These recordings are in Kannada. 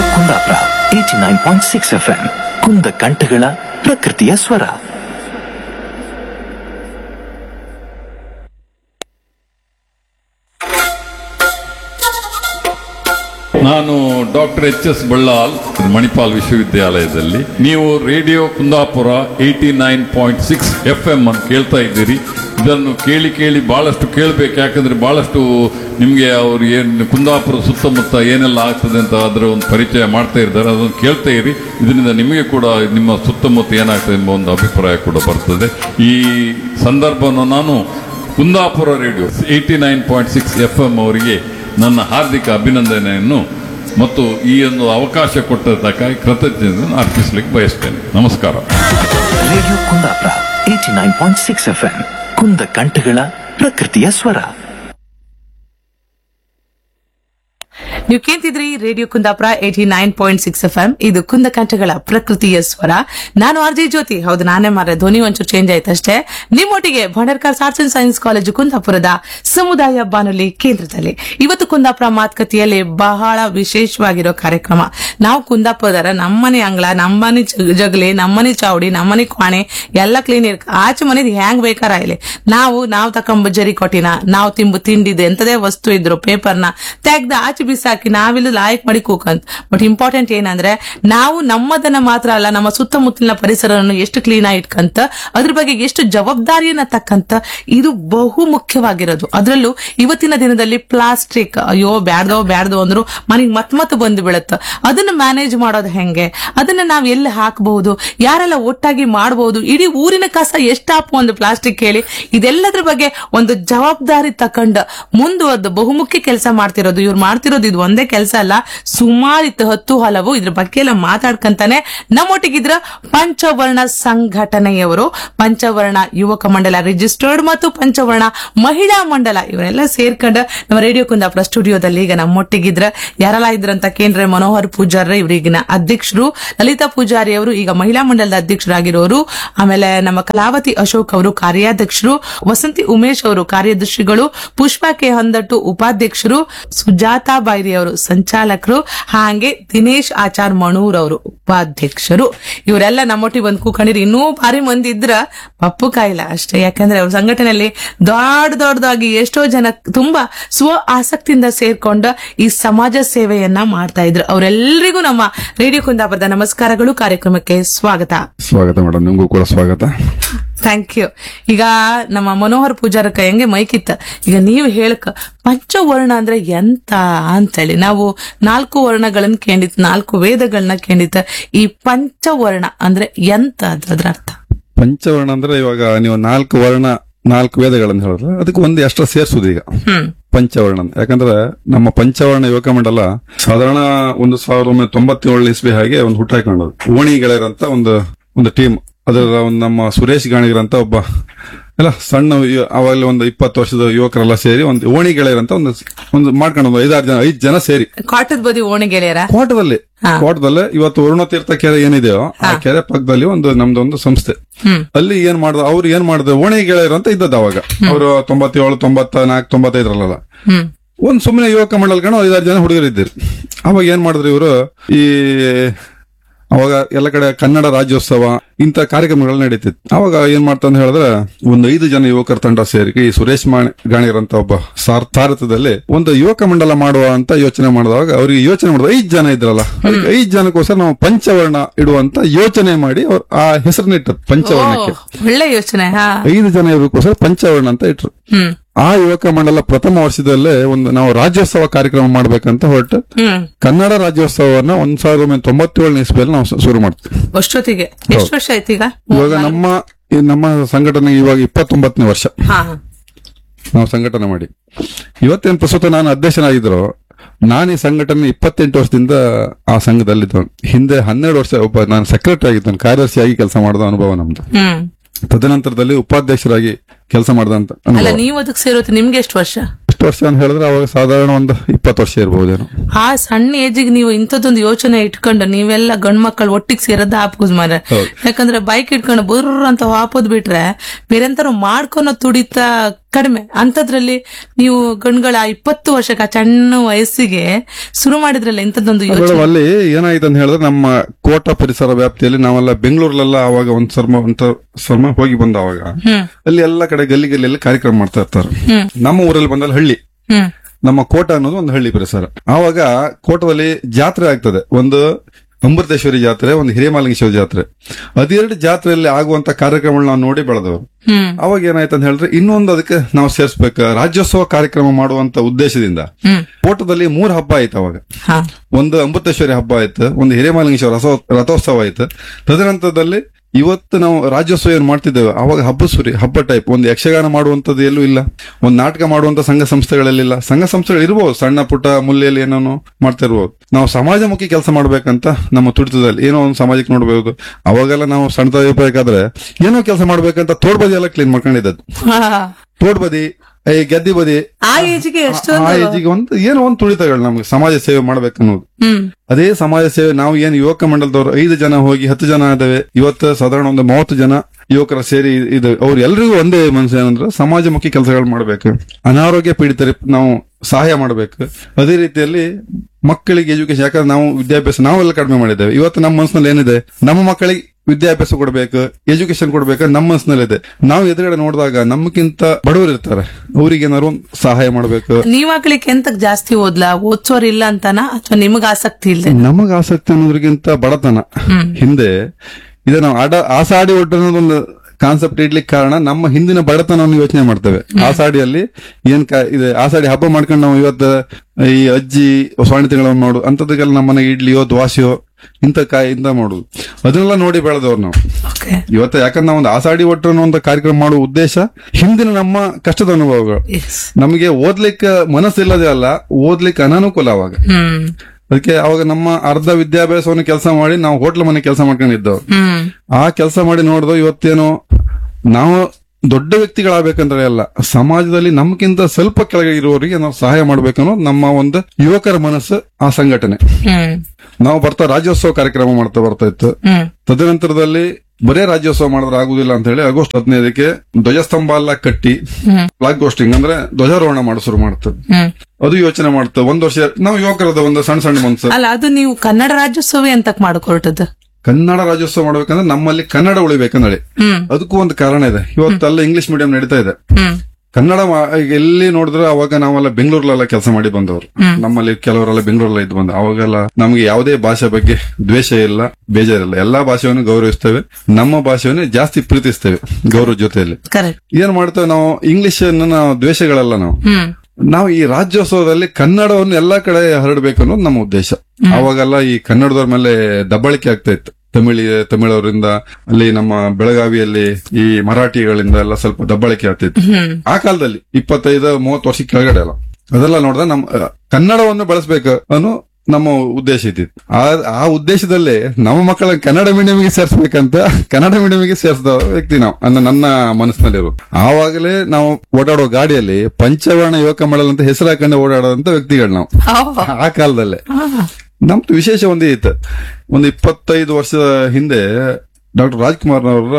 ಕುಂದಾಪುರ 89.6 FM ಕುಂದ ಕಂಠಗಳ ಪ್ರಕೃತಿಯ ಸ್ವರ. ನಾನು ಡಾಕ್ಟರ್ ಎಚ್.ಎಸ್. ಬಳ್ಳಾಲ್, ಮಣಿಪಾಲ್ ವಿಶ್ವವಿದ್ಯಾಲಯದಲ್ಲಿ. ನೀವು ರೇಡಿಯೋ ಕುಂದಾಪುರ 89.6 FM ಅನ್ನು ಕೇಳ್ತಾ ಇದ್ದೀರಿ. ಇದನ್ನು ಕೇಳಿ ಕೇಳಿ ಬಹಳಷ್ಟು ಕೇಳಬೇಕು, ಯಾಕಂದ್ರೆ ಬಹಳಷ್ಟು ನಿಮಗೆ ಅವ್ರು ಏನು ಕುಂದಾಪುರ ಸುತ್ತಮುತ್ತ ಏನೆಲ್ಲ ಆಗ್ತದೆ ಅಂತ ಅದರ ಒಂದು ಪರಿಚಯ ಮಾಡ್ತಾ ಇದ್ದಾರೆ. ಅದನ್ನು ಕೇಳ್ತಾ ಇರಿ. ಇದರಿಂದ ನಿಮಗೆ ಕೂಡ ನಿಮ್ಮ ಸುತ್ತಮುತ್ತ ಏನಾಗ್ತದೆ ಎಂಬ ಒಂದು ಅಭಿಪ್ರಾಯ ಕೂಡ ಬರ್ತದೆ. ಈ ಸಂದರ್ಭವನ್ನು ನಾನು ಕುಂದಾಪುರ ರೇಡಿಯೋ 89.6 FM ಅವರಿಗೆ ನನ್ನ ಹಾರ್ದಿಕ ಅಭಿನಂದನೆಯನ್ನು ಮತ್ತು ಈ ಒಂದು ಅವಕಾಶ ಕೊಟ್ಟದ್ದಕ್ಕಾಗಿ ಕೃತಜ್ಞತೆಯನ್ನು ಅರ್ಪಿಸಲಿಕ್ಕೆ ಬಯಸ್ತೇನೆ. ನಮಸ್ಕಾರ. ರೇಡಿಯೋ ಕುಂದಾಪುರ 89.6 FM ಕುಂದ ಕಂಠಗಳ ಪ್ರಕೃತಿಯ ಸ್ವರ. ನೀವು ಕೇಳ್ತಿದ್ರಿ ರೇಡಿಯೋ ಕುಂದಾಪುರ 89.6 FM. ಇದು ಕುಂದ ಕಂಠಗಳ ಪ್ರಕೃತಿಯ ಸ್ವರ. ನಾನು ಆರ್ಜೆ ಜ್ಯೋತಿ. ಹೌದು, ನಾನೇ ಮಾರ ಧ್ವನಿ ಒಂಚೂರು change ಆಯ್ತಷ್ಟೇ. ನಿಮ್ಮೊಟ್ಟಿಗೆ Bhandarkar arts and science college ಕುಂದಾಪುರದ ಸಮುದಾಯ ಬಾನುಲಿ ಕೇಂದ್ರದಲ್ಲಿ ಇವತ್ತು ಕುಂದಾಪುರ ಮಾತುಕತೆಯಲ್ಲಿ ಬಹಳ ವಿಶೇಷವಾಗಿರೋ ಕಾರ್ಯಕ್ರಮ. ನಾವು ಕುಂದಾಪುರದರ ನಮ್ಮನೆ ಅಂಗಳ, ನಮ್ಮನೆ ಜಗಲಿ, ನಮ್ಮನೆ ಚಾವಡಿ, ನಮ್ಮನೆ ಕ್ವಾಣೆ ಎಲ್ಲ ಕ್ಲೀನ್ ಇರ್. ಆಚೆ ಮನೆದು ಹ್ಯಾಂಗ್ ಬೇಕಾರ ಇಲ್ಲಿ ನಾವು ತಕೊಂಬ ಜರಿ ಕೊಟ್ಟಿನ, ನಾವು ತಿಂಬು ತಿಂಡಿದೆ ಎಂತದೇ ವಸ್ತು ಇದ್ರು ಪೇಪರ್ನ ತೆಗ್ದ ಆಚೆ ಬಿಸಾಕಿ ನಾವಿಲ್ಲ ಲಾಯಕ್ ಮಾಡಿ ಕೂಕಂತ. ಬಟ್ ಇಂಪಾರ್ಟೆಂಟ್ ಏನಂದ್ರೆ ನಾವು ನಮ್ಮದನ್ನ ಮಾತ್ರ ಅಲ್ಲ, ನಮ್ಮ ಸುತ್ತಮುತ್ತಲಿನ ಪರಿಸರವನ್ನು ಎಷ್ಟು ಕ್ಲೀನ್ ಆಗಿ ಇಟ್ಕಂತ, ಅದ್ರ ಬಗ್ಗೆ ಎಷ್ಟು ಜವಾಬ್ದಾರಿಯನ್ನ ತಕ್ಕಂತ, ಇದು ಬಹು ಮುಖ್ಯವಾಗಿರೋದು. ಅದರಲ್ಲೂ ಇವತ್ತಿನ ದಿನದಲ್ಲಿ ಪ್ಲಾಸ್ಟಿಕ್ ಅಯ್ಯೋ ಬ್ಯಾಡ್ದೋ ಅಂದ್ರು ಮನೆಗೆ ಮತ್ ಬಂದು ಬೀಳುತ್ತ. ಅದನ್ನ ಮ್ಯಾನೇಜ್ ಮಾಡೋದು ಹೆಂಗೆ, ಅದನ್ನ ನಾವ್ ಎಲ್ಲಿ ಹಾಕಬಹುದು, ಯಾರೆಲ್ಲ ಒಟ್ಟಾಗಿ ಮಾಡಬಹುದು, ಇಡೀ ಊರಿನ ಕಸ ಎಷ್ಟಾಪು ಒಂದು ಪ್ಲಾಸ್ಟಿಕ್ ಹೇಳಿ, ಇದೆಲ್ಲದ್ರ ಬಗ್ಗೆ ಒಂದು ಜವಾಬ್ದಾರಿ ತಕೊಂಡ ಮುಂದುವರೆದು ಬಹುಮುಖ್ಯ ಕೆಲಸ ಮಾಡ್ತಿರೋದು. ಇವ್ರು ಮಾಡ್ತಿರೋದು ಇದು ಒಂದೇ ಕೆಲಸ ಅಲ್ಲ, ಸುಮಾರಿತ್ತು 10 ಹಲವು ಇದ್ರ ಬಗ್ಗೆ ಎಲ್ಲ ಮಾತಾಡ್ಕಂತಾನೆ ನಮ್ಮೊಟ್ಟಿಗಿದ್ರ ಪಂಚವರ್ಣ ಸಂಘಟನೆಯವರು, ಪಂಚವರ್ಣ ಯುವಕ ಮಂಡಲ ರಿಜಿಸ್ಟರ್ಡ್ ಮತ್ತು ಪಂಚವರ್ಣ ಮಹಿಳಾ ಮಂಡಲ ಇವರೆಲ್ಲ ಸೇರ್ಕೊಂಡ ನಮ್ಮ ರೇಡಿಯೋ ಕುಂದಾಪುರ ಸ್ಟುಡಿಯೋದಲ್ಲಿ ಈಗ ನಮ್ಮೊಟ್ಟಿಗಿದ್ರ ಯಾರೆಲ್ಲ ಇದ್ರಂತ ಕೇಂದ್ರ ಮನೋಹರ್ ಪೂಜಾರಿ ಇವರಿಗಿನ ಅಧ್ಯಕ್ಷರು, ಲಲಿತಾ ಪೂಜಾರಿ ಅವರು ಈಗ ಮಹಿಳಾ ಮಂಡಲದ ಅಧ್ಯಕ್ಷರಾಗಿರೋರು, ಆಮೇಲೆ ನಮ್ಮ ಕಲಾವತಿ ಅಶೋಕ್ ಅವರು ಕಾರ್ಯಾಧ್ಯಕ್ಷರು, ವಸಂತಿ ಉಮೇಶ್ ಅವರು ಕಾರ್ಯದರ್ಶಿಗಳು, ಪುಷ್ಪಾ ಕೆ ಹಂದಟ್ಟು ಉಪಾಧ್ಯಕ್ಷರು, ಸುಜಾತಾ ಬೈರಿ ಅವರು ಸಂಚಾಲಕರು, ಹಾಗೆ ದಿನೇಶ್ ಆಚಾರ್ ಮಣೂರ್ ಅವರು ಉಪಾಧ್ಯಕ್ಷರು. ಇವರೆಲ್ಲ ನಮ್ಮೊಟ್ಟಿಗೆ ಬಂದು ಕೂಕೊಂಡಿರಿ. ಇನ್ನೂ ಭಾರಿ ಮಂದಿ ಇದ್ರ ಪಪ್ಪು ಕಾಯಿಲ್ಲ ಅಷ್ಟೇ, ಯಾಕಂದ್ರೆ ಅವ್ರ ಸಂಘಟನೆಯಲ್ಲಿ ದೊಡ್ಡದಾಗಿ ಎಷ್ಟೋ ಜನ ತುಂಬಾ ಸ್ವ ಆಸಕ್ತಿಯಿಂದ ಸೇರ್ಕೊಂಡ ಈ ಸಮಾಜ ಸೇವೆಯನ್ನ ಮಾಡ್ತಾ ಇದ್ರು. ಅವರೆಲ್ಲರಿಗೂ ನಮ್ಮ ರೇಡಿಯೋ ಕುಂದಾಪುರದ ನಮಸ್ಕಾರಗಳು. ಕಾರ್ಯಕ್ರಮಕ್ಕೆ ಸ್ವಾಗತ. ಮೇಡಮ್, ನಿಮಗೂ ಕೂಡ ಸ್ವಾಗತ. Thank you. ಈಗ ನಮ್ಮ ಮನೋಹರ್ ಪೂಜಾರಕ್ಕ ಹೆಂಗೆ ಮೈಕಿತ್ತ, ಈಗ ನೀವು ಹೇಳಕ ಪಂಚವರ್ಣ ಅಂದ್ರೆ ಎಂತ ಅಂತೇಳಿ ನಾವು 4 ವರ್ಣಗಳನ್ನ ಕೇಳಿತ್, 4 ವೇದಗಳನ್ನ ಕೇಳಿತ್ತ. ಈ ಪಂಚವರ್ಣ ಅಂದ್ರೆ ಎಂತ ಅದ್ರ ಅರ್ಥ? ಪಂಚವರ್ಣ ಅಂದ್ರೆ ಇವಾಗ ನೀವು 4 ವರ್ಣ 4 ವೇದಗಳನ್ನ ಹೇಳಿದ್ರೆ ಅದಕ್ಕೆ ಒಂದು ಎಕ್ಸ್ಟ್ರಾ ಸೇರ್ಸುದು ಈಗ ಪಂಚವರ್ಣ. ಯಾಕಂದ್ರೆ ನಮ್ಮ ಪಂಚವರ್ಣ ಯುವಕ ಮಂಡಲ ಸಾಧಾರಣ 1997 ಇಸ್ವಿ ಹಾಗೆ ಒಂದು ಹುಟ್ಟು ಹಾಕೊಂಡದು. ಓಣಿ ಗೆಳೆಯರಂತ ಒಂದು ಟೀಮ್. ಅದರ ನಮ್ಮ ಸುರೇಶ್ ಗಾಣಿಗರಂತ ಒಬ್ಬ ಎಲ್ಲ ಸಣ್ಣ ಅವಾಗಲೇ ಒಂದು 20 ವರ್ಷದ ಯುವಕರೆಲ್ಲ ಸೇರಿ ಒಂದು ಓಣಿ ಗೆಳೆಯರಂತ ಒಂದು ಮಾಡ್ಕೊಂಡು 5 ಜನ ಸೇರಿ ಕಾಟದ ಬದಿ ಓಣಿ ಗೆಳೆಯರ ಕೋಟದಲ್ಲಿ ಇವತ್ತು ವರುಣತೀರ್ಥ ಕೆರೆ ಏನಿದೆಯೋ ಆ ಕೆರೆ ಪಕ್ಕದಲ್ಲಿ ನಮ್ದೊಂದು ಸಂಸ್ಥೆ. ಅಲ್ಲಿ ಅವ್ರು ಏನ್ ಮಾಡಿದ್ರು, ಓಣಿ ಗೆಳೆಯರು ಅಂತ ಇದ್ದದ್ದು ಅವಾಗ. ಅವರು 97, 94, 95 ಒಂದ್ ಸುಮ್ಮನೆ ಯುವಕ ಮಂಡಲ್ಕೊಂಡು 5-6 ಜನ ಹುಡುಗರಿದ್ದೀರಿ. ಅವಾಗ ಏನ್ ಮಾಡಿದ್ರು ಇವರು, ಅವಾಗ ಎಲ್ಲ ಕಡೆ ಕನ್ನಡ ರಾಜ್ಯೋತ್ಸವ ಇಂತ ಕಾರ್ಯಕ್ರಮಗಳು ನಡೀತಿತ್ತು. ಅವಾಗ ಏನ್ ಮಾಡ್ತಾ ಹೇಳಿದ್ರೆ ಒಂದು 5 ಜನ ಯುವಕರ ತಂಡ ಸೇರಿ ಈ ಸುರೇಶ್ ಗಾಣಿಗರಂತ ಒಬ್ಬ ಸಾರಥ್ಯದಲ್ಲಿ ಒಂದು ಯುವಕ ಮಂಡಲ ಮಾಡುವ ಅಂತ ಯೋಚನೆ ಮಾಡಿದಾಗ ಅವ್ರಿಗೆ ಯೋಚನೆ ಮಾಡಿದ 5 ಜನ ಇದ್ರಲ್ಲ, 5 ಜನಕ್ಕೋಸ್ಕರ ನಾವು ಪಂಚವರ್ಣ ಇಡುವಂತ ಯೋಚನೆ ಮಾಡಿ ಅವ್ರು ಆ ಹೆಸರನ್ನಿಟ್ಟರು ಪಂಚವರ್ಣಕ್ಕೆ. ಒಳ್ಳೆ ಯೋಚನೆ. 5 ಜನ ಇರೋಕ್ಕೋಸ್ಕರ ಪಂಚವರ್ಣ ಅಂತ ಇಟ್ರು. ಆ ಯುವಕ ಮಂಡಲ ಪ್ರಥಮ ವರ್ಷದಲ್ಲೇ ನಾವು ರಾಜ್ಯೋತ್ಸವ ಕಾರ್ಯಕ್ರಮ ಮಾಡ್ಬೇಕಂತ ಹೊರಟು ಕನ್ನಡ ರಾಜ್ಯೋತ್ಸವವನ್ನ 1997 ಇಸ್ವಿಯಲ್ಲಿ ನಾವು ಶುರು ಮಾಡ್ತೀವಿ. ಅಷ್ಟೊತ್ತಿಗೆ ಎಷ್ಟು ವರ್ಷ ಆಯ್ತು ಈಗ? ಇವಾಗ ನಮ್ಮ ಸಂಘಟನೆ ಇವಾಗ 29ನೇ ವರ್ಷ ನಾವು ಸಂಘಟನೆ ಮಾಡಿ. ಇವತ್ತೇನು ಪ್ರಸ್ತುತ ನಾನು ಅಧ್ಯಕ್ಷನಾಗಿದ್ರು, ನಾನು ಈ ಸಂಘಟನೆ 28 ವರ್ಷದಿಂದ ಆ ಸಂಘದಲ್ಲಿದ್ದು. ಹಿಂದೆ 12 ವರ್ಷ ಒಬ್ಬ ನಾನು ಸೆಕ್ರೆಟರಿ ಆಗಿದ್ದು, ಕಾರ್ಯದರ್ಶಿಯಾಗಿ ಕೆಲಸ ಮಾಡಿದ ಅನುಭವ ನಮ್ದು. ತದನಂತರದಲ್ಲಿ ಉಪಾಧ್ಯಕ್ಷರಾಗಿ ಕೆಲಸ ಮಾಡಿದಂತ ಅಲ್ಲ, ಅನುಭವ. ನೀವು ಅದಕ್ಕೆ ಸೇರೋದು ನಿಮ್ಗೆ ಎಷ್ಟು ವರ್ಷ? ಎಷ್ಟು ವರ್ಷ ಅಂತ ಹೇಳಿದ್ರೆ ಅವಾಗ ಸಾಧಾರಣ ಒಂದು 20 ವರ್ಷ ಇರ್ಬಹುದೇನೋ. ಆ ಸಣ್ಣ ಏಜಿಗೆ ನೀವು ಇಂಥದ್ದೊಂದು ಯೋಚನೆ ಇಟ್ಕೊಂಡು ನೀವೆಲ್ಲ ಗಂಡ್ ಮಕ್ಕಳು ಒಟ್ಟಿಗೆ ಸೇರೋದ ಹಾಪುದ್ ಮಾರ. ಹೌದು. ಯಾಕಂದ್ರೆ ಬೈಕ್ ಇಟ್ಕೊಂಡು ಬರ್ರ ಅಂತ ಹಾಪೋದ್ ಬಿಟ್ರೆ ಬೇರೆಂತಾರು ಮಾಡ್ಕೊನೋ ತುಡಿತ ಕಡಿಮೆ. ಅಂತದ್ರಲ್ಲಿ ನೀವು ಗಂಡ್ಗಳ 20 ವರ್ಷಕ್ಕೆ ಆ ಸಣ್ಣ ವಯಸ್ಸಿಗೆ ಶುರು ಮಾಡಿದ್ರಲ್ಲ ಇಂಥದ್ದೊಂದು ಯೋಚನೆ. ಅದ್ರೊಳಗೆ ಅಲ್ಲಿ ಏನಾಯ್ತು ಅಂತ ಹೇಳಿದ್ರೆ ನಮ್ಮ ಕೋಟ ಪರಿಸರ ವ್ಯಾಪ್ತಿಯಲ್ಲಿ ನಾವೆಲ್ಲ ಬೆಂಗಳೂರಲ್ಲೆಲ್ಲ ಅವಾಗ ಒಂದ್ ಸರ್ಮ ಹೋಗಿ ಬಂದ ಅವಾಗ ಅಲ್ಲಿ ಎಲ್ಲ ಕಡೆ ಗಲ್ಲಿ ಗಲ್ಲಿಯಲ್ಲಿ ಕಾರ್ಯಕ್ರಮ ಮಾಡ್ತಾ ಇರ್ತಾರೆ. ನಮ್ಮ ಊರಲ್ಲಿ ಬಂದಲ್ಲಿ ಹಳ್ಳಿ, ನಮ್ಮ ಕೋಟ ಅನ್ನೋದು ಒಂದು ಹಳ್ಳಿ ಪರಿಸರ. ಆವಾಗ ಕೋಟದಲ್ಲಿ ಜಾತ್ರೆ ಆಗ್ತದೆ, ಒಂದು ಅಮೃತೇಶ್ವರಿ ಜಾತ್ರೆ, ಒಂದು ಹಿರೇಮಾಲಿಂಗೇಶ್ವರಿ ಜಾತ್ರೆ. ಅದೆರಡು ಜಾತ್ರೆಯಲ್ಲಿ ಆಗುವಂತ ಕಾರ್ಯಕ್ರಮಗಳನ್ನ ನಾವು ನೋಡಿ ಬೆಳೆದವರು. ಅವಾಗ ಏನಾಯ್ತು ಅಂತ ಹೇಳಿದ್ರೆ ಇನ್ನೊಂದು ಅದಕ್ಕೆ ನಾವು ಸೇರ್ಸ್ಬೇಕು, ರಾಜ್ಯೋತ್ಸವ ಕಾರ್ಯಕ್ರಮ ಮಾಡುವಂತ ಉದ್ದೇಶದಿಂದ ಕೋಟದಲ್ಲಿ 3 ಹಬ್ಬ ಆಯ್ತು ಅವಾಗ. ಒಂದು ಅಮೃತೇಶ್ವರಿ ಹಬ್ಬ ಆಯ್ತು, ಒಂದು ಹಿರೇಮಾಲಿಂಗೇಶ್ವರ ರಥೋತ್ಸವ ಆಯ್ತು. ತದನಂತರದಲ್ಲಿ ಇವತ್ತು ನಾವು ರಾಜ್ಯೋತ್ಸವ ಏನ್ ಮಾಡ್ತಿದ್ದೇವೆ ಅವಾಗ ಹಬ್ಬ ಟೈಪ್ ಒಂದು ಯಕ್ಷಗಾನ ಮಾಡುವಂತದ್ದು ಎಲ್ಲೂ ಇಲ್ಲ, ಒಂದು ನಾಟಕ ಮಾಡುವಂತ ಸಂಘ ಸಂಸ್ಥೆಗಳಲ್ಲಿಲ್ಲ. ಸಂಘ ಸಂಸ್ಥೆಗಳು ಇರ್ಬೋದು, ಸಣ್ಣ ಪುಟ್ಟ ಮೂಲೆಯಲ್ಲಿ ಏನೋ ಮಾಡ್ತಾ ಇರ್ಬೋದು. ನಾವು ಸಮಾಜಮುಖಿ ಕೆಲಸ ಮಾಡ್ಬೇಕಂತ ನಮ್ಮ ತುಡಿತದಲ್ಲಿ ಏನೋ ಒಂದು ಸಮಾಜಕ್ಕೆ ನೋಡ್ಬೋದು. ಅವಾಗೆಲ್ಲ ನಾವು ಸಣ್ಣದಾಗಿರ್ಬೇಕಾದ್ರೆ ಏನೋ ಕೆಲಸ ಮಾಡ್ಬೇಕಂತ ತೋಡ್ಬದಿ ಎಲ್ಲ ಕ್ಲೀನ್ ಮಾಡ್ಕೊಂಡಿದ್ದದ್ದು. ತೋಡ್ಬದಿ, ಗೆದ್ದಿ ಬದಿ, ಆ ಏಜಿಗೆ ಆ ಏಜಿಗೆ ಏನೋ ಒಂದು ತುಳಿತಗಳು ನಮ್ಗೆ ಸಮಾಜ ಸೇವೆ ಮಾಡ್ಬೇಕನ್ನೋದು. ಅದೇ ಸಮಾಜ ಸೇವೆ ನಾವು ಏನು ಯುವಕ ಮಂಡಲದವರು 5 ಜನ ಹೋಗಿ 10 ಜನ ಇದಾವೆ. ಇವತ್ತು ಸಾಧಾರಣ ಒಂದು 30 ಜನ ಯುವಕರ ಸೇರಿ ಇದು. ಅವ್ರು ಎಲ್ರಿಗೂ ಒಂದೇ ಮನಸ್ಸು ಏನಂದ್ರೆ ಸಮಾಜಮುಖಿ ಕೆಲಸಗಳು ಮಾಡ್ಬೇಕು, ಅನಾರೋಗ್ಯ ಪೀಡಿತರಿಗೆ ನಾವು ಸಹಾಯ ಮಾಡ್ಬೇಕು. ಅದೇ ರೀತಿಯಲ್ಲಿ ಮಕ್ಕಳಿಗೆ ಎಜುಕೇಶನ್, ಯಾಕಂದ್ರೆ ನಾವು ವಿದ್ಯಾಭ್ಯಾಸ ನಾವೆಲ್ಲ ಕಡಿಮೆ ಮಾಡಿದ್ದೇವೆ. ಇವತ್ತು ನಮ್ಮ ಮನಸ್ಸಿನಲ್ಲಿ ಏನಿದೆ, ನಮ್ಮ ಮಕ್ಕಳಿಗೆ ವಿದ್ಯಾಭ್ಯಾಸ ಕೊಡ್ಬೇಕು, ಎಜುಕೇಶನ್ ಕೊಡ್ಬೇಕು ನಮ್ಮ ಮನಸ್ಸಿನಲ್ಲಿದೆ. ನಾವು ಎದುರುಗಡೆ ನೋಡಿದಾಗ ನಮ್ಗಿಂತ ಬಡವರು ಇರ್ತಾರೆ, ಅವ್ರಿಗೆ ಏನಾದ್ರು ಸಹಾಯ ಮಾಡ್ಬೇಕು. ನೀವ್ ಮಕ್ಕಳಿಗೆ ಎಂತಕ್ ಜಾಸ್ತಿ ಓದ್ಸೋರ್ ಇಲ್ಲ ಅಂತಾನ ಅಥವಾ ನಿಮಗ್ ಆಸಕ್ತಿ ಇಲ್ಲ? ನಮಗ್ ಆಸಕ್ತಿ ಅನ್ನೋದ್ರಿಗಿಂತ ಬಡತನ ಹಿಂದೆ ಇದೆ. ನಾವು ಆಸಾಡಿ ಒಟ್ಟು ಅನ್ನೋದೊಂದು ಕಾನ್ಸೆಪ್ಟ್ ಇಡ್ಲಿಕ್ಕೆ ಕಾರಣ ನಮ್ಮ ಹಿಂದಿನ ಬಡತನವನ್ನು ಯೋಚನೆ ಮಾಡ್ತೇವೆ. ಆಸಾಡಿಯಲ್ಲಿ ಇದೆ, ಆಸಾಡಿ ಹಬ್ಬ ಮಾಡ್ಕೊಂಡು ನಾವು ಇವತ್ತು ಈ ಅಜ್ಜಿ ಸ್ವಾಣಿ ತಿಂಗಳನ್ನು ಮಾಡು ಅಂತದಕ್ಕೆಲ್ಲ ನಮ್ಮನೆ ಇಡ್ಲಿಯೋ ದ್ವಾಸೆಯೋ ಇಂತ ಮಾಡುದು, ಅದನ್ನೆಲ್ಲ ನೋಡಿ ಬೆಳೆದವ್ರು ನಾವು ಇವತ್ತು. ಯಾಕಂದ್ರೆ ನಾವು ಒಂದು ಆಸಾಡಿ ಒಟ್ಟು ಅನ್ನೋ ಒಂದು ಕಾರ್ಯಕ್ರಮ ಮಾಡುವ ಉದ್ದೇಶ ಹಿಂದಿನ ನಮ್ಮ ಕಷ್ಟದ ಅನುಭವಗಳು. ನಮಗೆ ಓದ್ಲಿಕ್ಕೆ ಮನಸ್ಸಿಲ್ಲದೆ ಅಲ್ಲ, ಓದ್ಲಿಕ್ಕೆ ಅನಾನುಕೂಲ ಅವಾಗ. ಅದಕ್ಕೆ ಅವಾಗ ನಮ್ಮ ಅರ್ಧ ವಿದ್ಯಾಭ್ಯಾಸವನ್ನು ಕೆಲಸ ಮಾಡಿ ನಾವು ಹೋಟ್ಲ್ ಮನೆ ಕೆಲಸ ಮಾಡ್ಕೊಂಡಿದ್ದೆವು. ಆ ಕೆಲಸ ಮಾಡಿ ನೋಡಿದ್ವು ಇವತ್ತೇನು ನಾವು ದೊಡ್ಡ ವ್ಯಕ್ತಿಗಳಾಗಬೇಕಂದ್ರೆ ಅಲ್ಲ, ಸಮಾಜದಲ್ಲಿ ನಮ್ಗಿಂತ ಸ್ವಲ್ಪ ಕೆಳಗೆ ಇರುವವರಿಗೆ ನಾವು ಸಹಾಯ ಮಾಡ್ಬೇಕನ್ನೋದು ನಮ್ಮ ಒಂದು ಯುವಕರ ಮನಸ್ಸು, ಆ ಸಂಘಟನೆ. ನಾವು ರಾಜ್ಯೋತ್ಸವ ಕಾರ್ಯಕ್ರಮ ಬರ್ತಾ ಇತ್ತು. ತದನಂತರದಲ್ಲಿ ಬರೇ ರಾಜ್ಯೋತ್ಸವ ಮಾಡಿದ್ರೆ ಆಗುದಿಲ್ಲ ಅಂತ ಹೇಳಿ ಆಗಸ್ಟ್ 15ಕ್ಕೆ ಧ್ವಜಸ್ತಂಭ ಎಲ್ಲ ಕಟ್ಟಿ ಫ್ಲಾಗ್ ಹೋಸ್ಟಿಂಗ್ ಅಂದ್ರೆ ಧ್ವಜಾರೋಹಣ ಮಾಡಿ ಶುರು ಮಾಡ್ತದೆ. ಅದು ಯೋಚನೆ ಮಾಡ್ತೇವೆ. ಒಂದ್ ವರ್ಷ ನಾವು ಯುವಕರದ ಒಂದು ಸಣ್ಣ ಮನಸ್ಸು. ಅಲ್ಲ, ಅದು ನೀವು ಕನ್ನಡ ರಾಜ್ಯೋತ್ಸವ ಎಂತಕ್ ಮಾಡ್ಕೊಳ್ತದ್ದು? ಕನ್ನಡ ರಾಜ್ಯೋತ್ಸವ ಮಾಡ್ಬೇಕಂದ್ರೆ ನಮ್ಮಲ್ಲಿ ಕನ್ನಡ ಉಳಿಬೇಕಂದ್ರೆ ಅದಕ್ಕೂ ಒಂದು ಕಾರಣ ಇದೆ. ಇವತ್ತೆಲ್ಲ ಇಂಗ್ಲಿಷ್ ಮೀಡಿಯಂ ನಡೀತಾ ಇದೆ. ಕನ್ನಡ ಎಲ್ಲಿ ನೋಡಿದ್ರೆ ಅವಾಗ ನಾವೆಲ್ಲ ಬೆಂಗಳೂರಲ್ಲೆಲ್ಲ ಕೆಲಸ ಮಾಡಿ ಬಂದವರು. ನಮ್ಮಲ್ಲಿ ಕೆಲವರೆಲ್ಲ ಬೆಂಗಳೂರಲ್ಲ ಇದ್ದು ಬಂದ. ಅವಾಗೆಲ್ಲ ನಮ್ಗೆ ಯಾವುದೇ ಭಾಷೆ ಬಗ್ಗೆ ದ್ವೇಷ ಇಲ್ಲ, ಬೇಜಾರಿಲ್ಲ. ಎಲ್ಲಾ ಭಾಷೆಯನ್ನು ಗೌರವಿಸ್ತೇವೆ, ನಮ್ಮ ಭಾಷೆಯನ್ನು ಜಾಸ್ತಿ ಪ್ರೀತಿಸ್ತೇವೆ ಗೌರವ ಜೊತೆಯಲ್ಲಿ. ಏನ್ ಮಾಡ್ತೇವೆ ನಾವು, ಇಂಗ್ಲಿಷ್ ನಾವು ದ್ವೇಷಗಳಲ್ಲ. ನಾವು ಈ ರಾಜ್ಯೋತ್ಸವದಲ್ಲಿ ಕನ್ನಡವನ್ನು ಎಲ್ಲಾ ಕಡೆ ಹರಡಬೇಕು ಅನ್ನೋದು ನಮ್ಮ ಉದ್ದೇಶ. ಅವಾಗೆಲ್ಲ ಈ ಕನ್ನಡದವ್ರ ಮೇಲೆ ದಬ್ಬಾಳಿಕೆ ಆಗ್ತಾ ಇತ್ತು. ತಮಿಳವರಿಂದ ಅಲ್ಲಿ ನಮ್ಮ ಬೆಳಗಾವಿಯಲ್ಲಿ ಈ ಮರಾಠಿಗಳಿಂದ ಎಲ್ಲ ಸ್ವಲ್ಪ ದಬ್ಬಾಳಿಕೆ ಆಗ್ತಿತ್ತು ಆ ಕಾಲದಲ್ಲಿ. 25-30 ವರ್ಷ ಕೆಳಗಡೆ ಅಲ್ಲ. ಅದೆಲ್ಲ ನೋಡಿದ್ರೆ ನಮ್ಮ ಕನ್ನಡವನ್ನು ಬೆಳೆಸಬೇಕು ಅನ್ನೋ ನಮ್ಮ ಉದ್ದೇಶ ಇದ್ದಿತ್ತು. ಆ ಉದ್ದೇಶದಲ್ಲೇ ನಮ್ಮ ಮಕ್ಕಳ ಕನ್ನಡ ಮೀಡಿಯಂಗೆ ಸೇರ್ಸ್ಬೇಕಂತ ಕನ್ನಡ ಮೀಡಿಯಂಗೆ ಸೇರಿಸಿದ ವ್ಯಕ್ತಿ ನಾವು, ನನ್ನ ಮನಸ್ಸಿನಲ್ಲಿರು. ಆವಾಗಲೇ ನಾವು ಓಡಾಡೋ ಗಾಡಿಯಲ್ಲಿ ಪಂಚವರ್ಣ ಯುವಕ ಮಂಡಲ ಅಂತ ಹೆಸರು ಹಾಕೊಂಡು ಓಡಾಡೋದಂತ ವ್ಯಕ್ತಿಗಳು ನಾವು ಆ ಕಾಲದಲ್ಲೇ. ನಮ್ದು ವಿಶೇಷ ಒಂದೇ ಇತ್ತು. ಒಂದು 25 ವರ್ಷದ ಹಿಂದೆ ಡಾಕ್ಟರ್ ರಾಜ್ಕುಮಾರ್ನವರ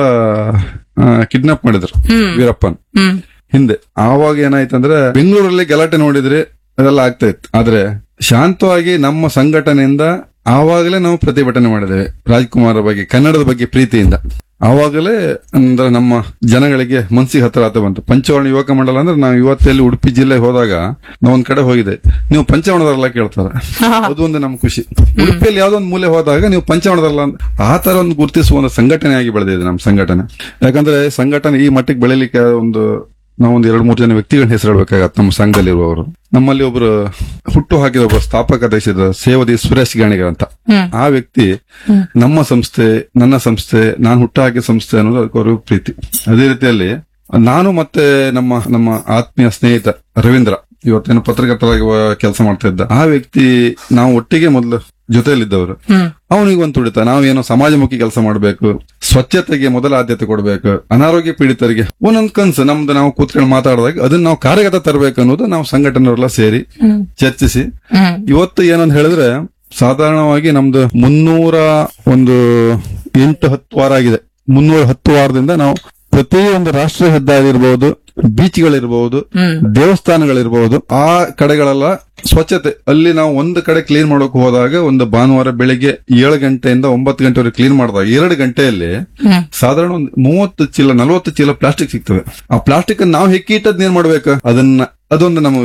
ಕಿಡ್ನಾಪ್ ಮಾಡಿದ್ರು ವೀರಪ್ಪನ್ ಹಿಂದೆ. ಆವಾಗ ಏನಾಯ್ತಂದ್ರೆ ಬೆಂಗಳೂರಲ್ಲಿ ಗಲಾಟೆ ನೋಡಿದ್ರೆ ಅದೆಲ್ಲ ಆಗ್ತಾ ಇತ್ತು. ಆದ್ರೆ ಶಾಂತವಾಗಿ ನಮ್ಮ ಸಂಘಟನೆಯಿಂದ ಆವಾಗಲೇ ನಾವು ಪ್ರತಿಭಟನೆ ಮಾಡಿದ್ದೇವೆ ರಾಜ್ಕುಮಾರ್ ಬಗ್ಗೆ, ಕನ್ನಡದ ಬಗ್ಗೆ ಪ್ರೀತಿಯಿಂದ. ಆವಾಗಲೇ ಅಂದ್ರೆ ನಮ್ಮ ಜನಗಳಿಗೆ ಮನ್ಸಿಗೆ ಹತ್ರ ಆತ ಬಂತು. ಪಂಚವರ್ಣ ಯುವಕ ಮಂಡಲ ಅಂದ್ರೆ ನಾವು ಇವತ್ತಲ್ಲಿ ಉಡುಪಿ ಜಿಲ್ಲೆಗೆ ಹೋದಾಗ ನಾವ್ ಒಂದ್ ಕಡೆ ಹೋಗಿದೆ, ನೀವು ಪಂಚವರ್ಣದಲ್ಲ ಕೇಳ್ತಾರೆ. ಅದೊಂದು ನಮ್ ಖುಷಿ. ಉಡುಪಿಯಲ್ಲಿ ಯಾವ್ದೋ ಒಂದು ಮೂಲೆ ಹೋದಾಗ ನೀವು ಪಂಚವರ್ಣದಲ್ಲ ಆ ತರ ಒಂದು ಗುರುತಿಸುವ ಒಂದು ಸಂಘಟನೆಯಾಗಿ ಬೆಳೆದಿದೆ ನಮ್ಮ ಸಂಘಟನೆ. ಯಾಕಂದ್ರೆ ಸಂಘಟನೆ ಈ ಮಟ್ಟಿಗೆ ಬೆಳಿಲಿಕ್ಕೆ ನಾವೊಂದು 2-3 ಜನ ವ್ಯಕ್ತಿಗಳನ್ನ ಹೆಸರಿಡಬೇಕಾಗತ್ತೆ ನಮ್ಮ ಸಂಘದಲ್ಲಿರುವವರು. ನಮ್ಮಲ್ಲಿ ಒಬ್ರು ಹುಟ್ಟು ಹಾಕಿದ ಒಬ್ಬರು ಸ್ಥಾಪಕ ಅಧ್ಯಕ್ಷ ಸೇವದಿ ಸುರೇಶ್ ಗಾಣಿಗರ್ ಅಂತ. ಆ ವ್ಯಕ್ತಿ ನಮ್ಮ ಸಂಸ್ಥೆ, ನನ್ನ ಸಂಸ್ಥೆ, ನಾನು ಹುಟ್ಟು ಹಾಕಿದ ಸಂಸ್ಥೆ ಅನ್ನೋದು ಅದಕ್ಕೆ ಪ್ರೀತಿ. ಅದೇ ರೀತಿಯಲ್ಲಿ ನಾನು ಮತ್ತೆ ನಮ್ಮ ಆತ್ಮೀಯ ಸ್ನೇಹಿತ ರವೀಂದ್ರ ಇವತ್ತೇನು ಪತ್ರಕರ್ತರಾಗಿ ಕೆಲಸ ಮಾಡ್ತಾ ಇದ್ದ ಆ ವ್ಯಕ್ತಿ, ನಾವು ಒಟ್ಟಿಗೆ ಮೊದಲು ಜೊತೆಯಲ್ಲಿದ್ದವರು ಅವನಿಗೆ ಒಂದು ತುಡಿತ ನಾವೇನೋ ಸಮಾಜಮುಖಿ ಕೆಲಸ ಮಾಡಬೇಕು, ಸ್ವಚ್ಛತೆಗೆ ಮೊದಲ ಆದ್ಯತೆ ಕೊಡಬೇಕು, ಅನಾರೋಗ್ಯ ಪೀಡಿತರಿಗೆ ಒಂದೊಂದು ಕನ್ಸು ನಮ್ದು ನಾವು ಕೂತ್ಕೊಂಡು ಮಾತಾಡಿದಾಗ ಅದನ್ನ ನಾವು ಕಾರ್ಯಗತ ತರಬೇಕು ಅನ್ನೋದು ನಾವು ಸಂಘಟನೆಯವರೆಲ್ಲ ಸೇರಿ ಚರ್ಚಿಸಿ ಇವತ್ತು ಏನಂತ ಹೇಳಿದ್ರೆ ಸಾಧಾರಣವಾಗಿ ನಮ್ದು 310 ವಾರ ಆಗಿದೆ. 310 ವಾರದಿಂದ ನಾವು ಪ್ರತಿಯೊಂದು ರಾಷ್ಟ್ರೀಯ ಹೆದ್ದಾರಿ ಇರಬಹುದು, ಬೀಚ್ಗಳಿರ್ಬಹುದು, ದೇವಸ್ಥಾನಗಳಿರ್ಬಹುದು, ಆ ಕಡೆಗಳೆಲ್ಲ ಸ್ವಚ್ಛತೆ ಅಲ್ಲಿ ನಾವು ಒಂದು ಕಡೆ ಕ್ಲೀನ್ ಮಾಡೋಕೆ ಹೋದಾಗ ಒಂದು ಭಾನುವಾರ ಬೆಳಿಗ್ಗೆ 7 ಗಂಟೆಯಿಂದ 9 ಗಂಟೆವರೆಗೆ ಕ್ಲೀನ್ ಮಾಡಿದಾಗ 2 ಗಂಟೆಯಲ್ಲಿ ಸಾಧಾರಣ ಒಂದು 30 ಚೀಲ 40 ಚೀಲ ಪ್ಲಾಸ್ಟಿಕ್ ಸಿಗ್ತವೆ. ಆ ಪ್ಲಾಸ್ಟಿಕ್ ನಾವು ಹೆಕ್ಕಿಟ್ಟದ್ ಏನ್ ಮಾಡ್ಬೇಕು ಅದೊಂದು ನಮಗೆ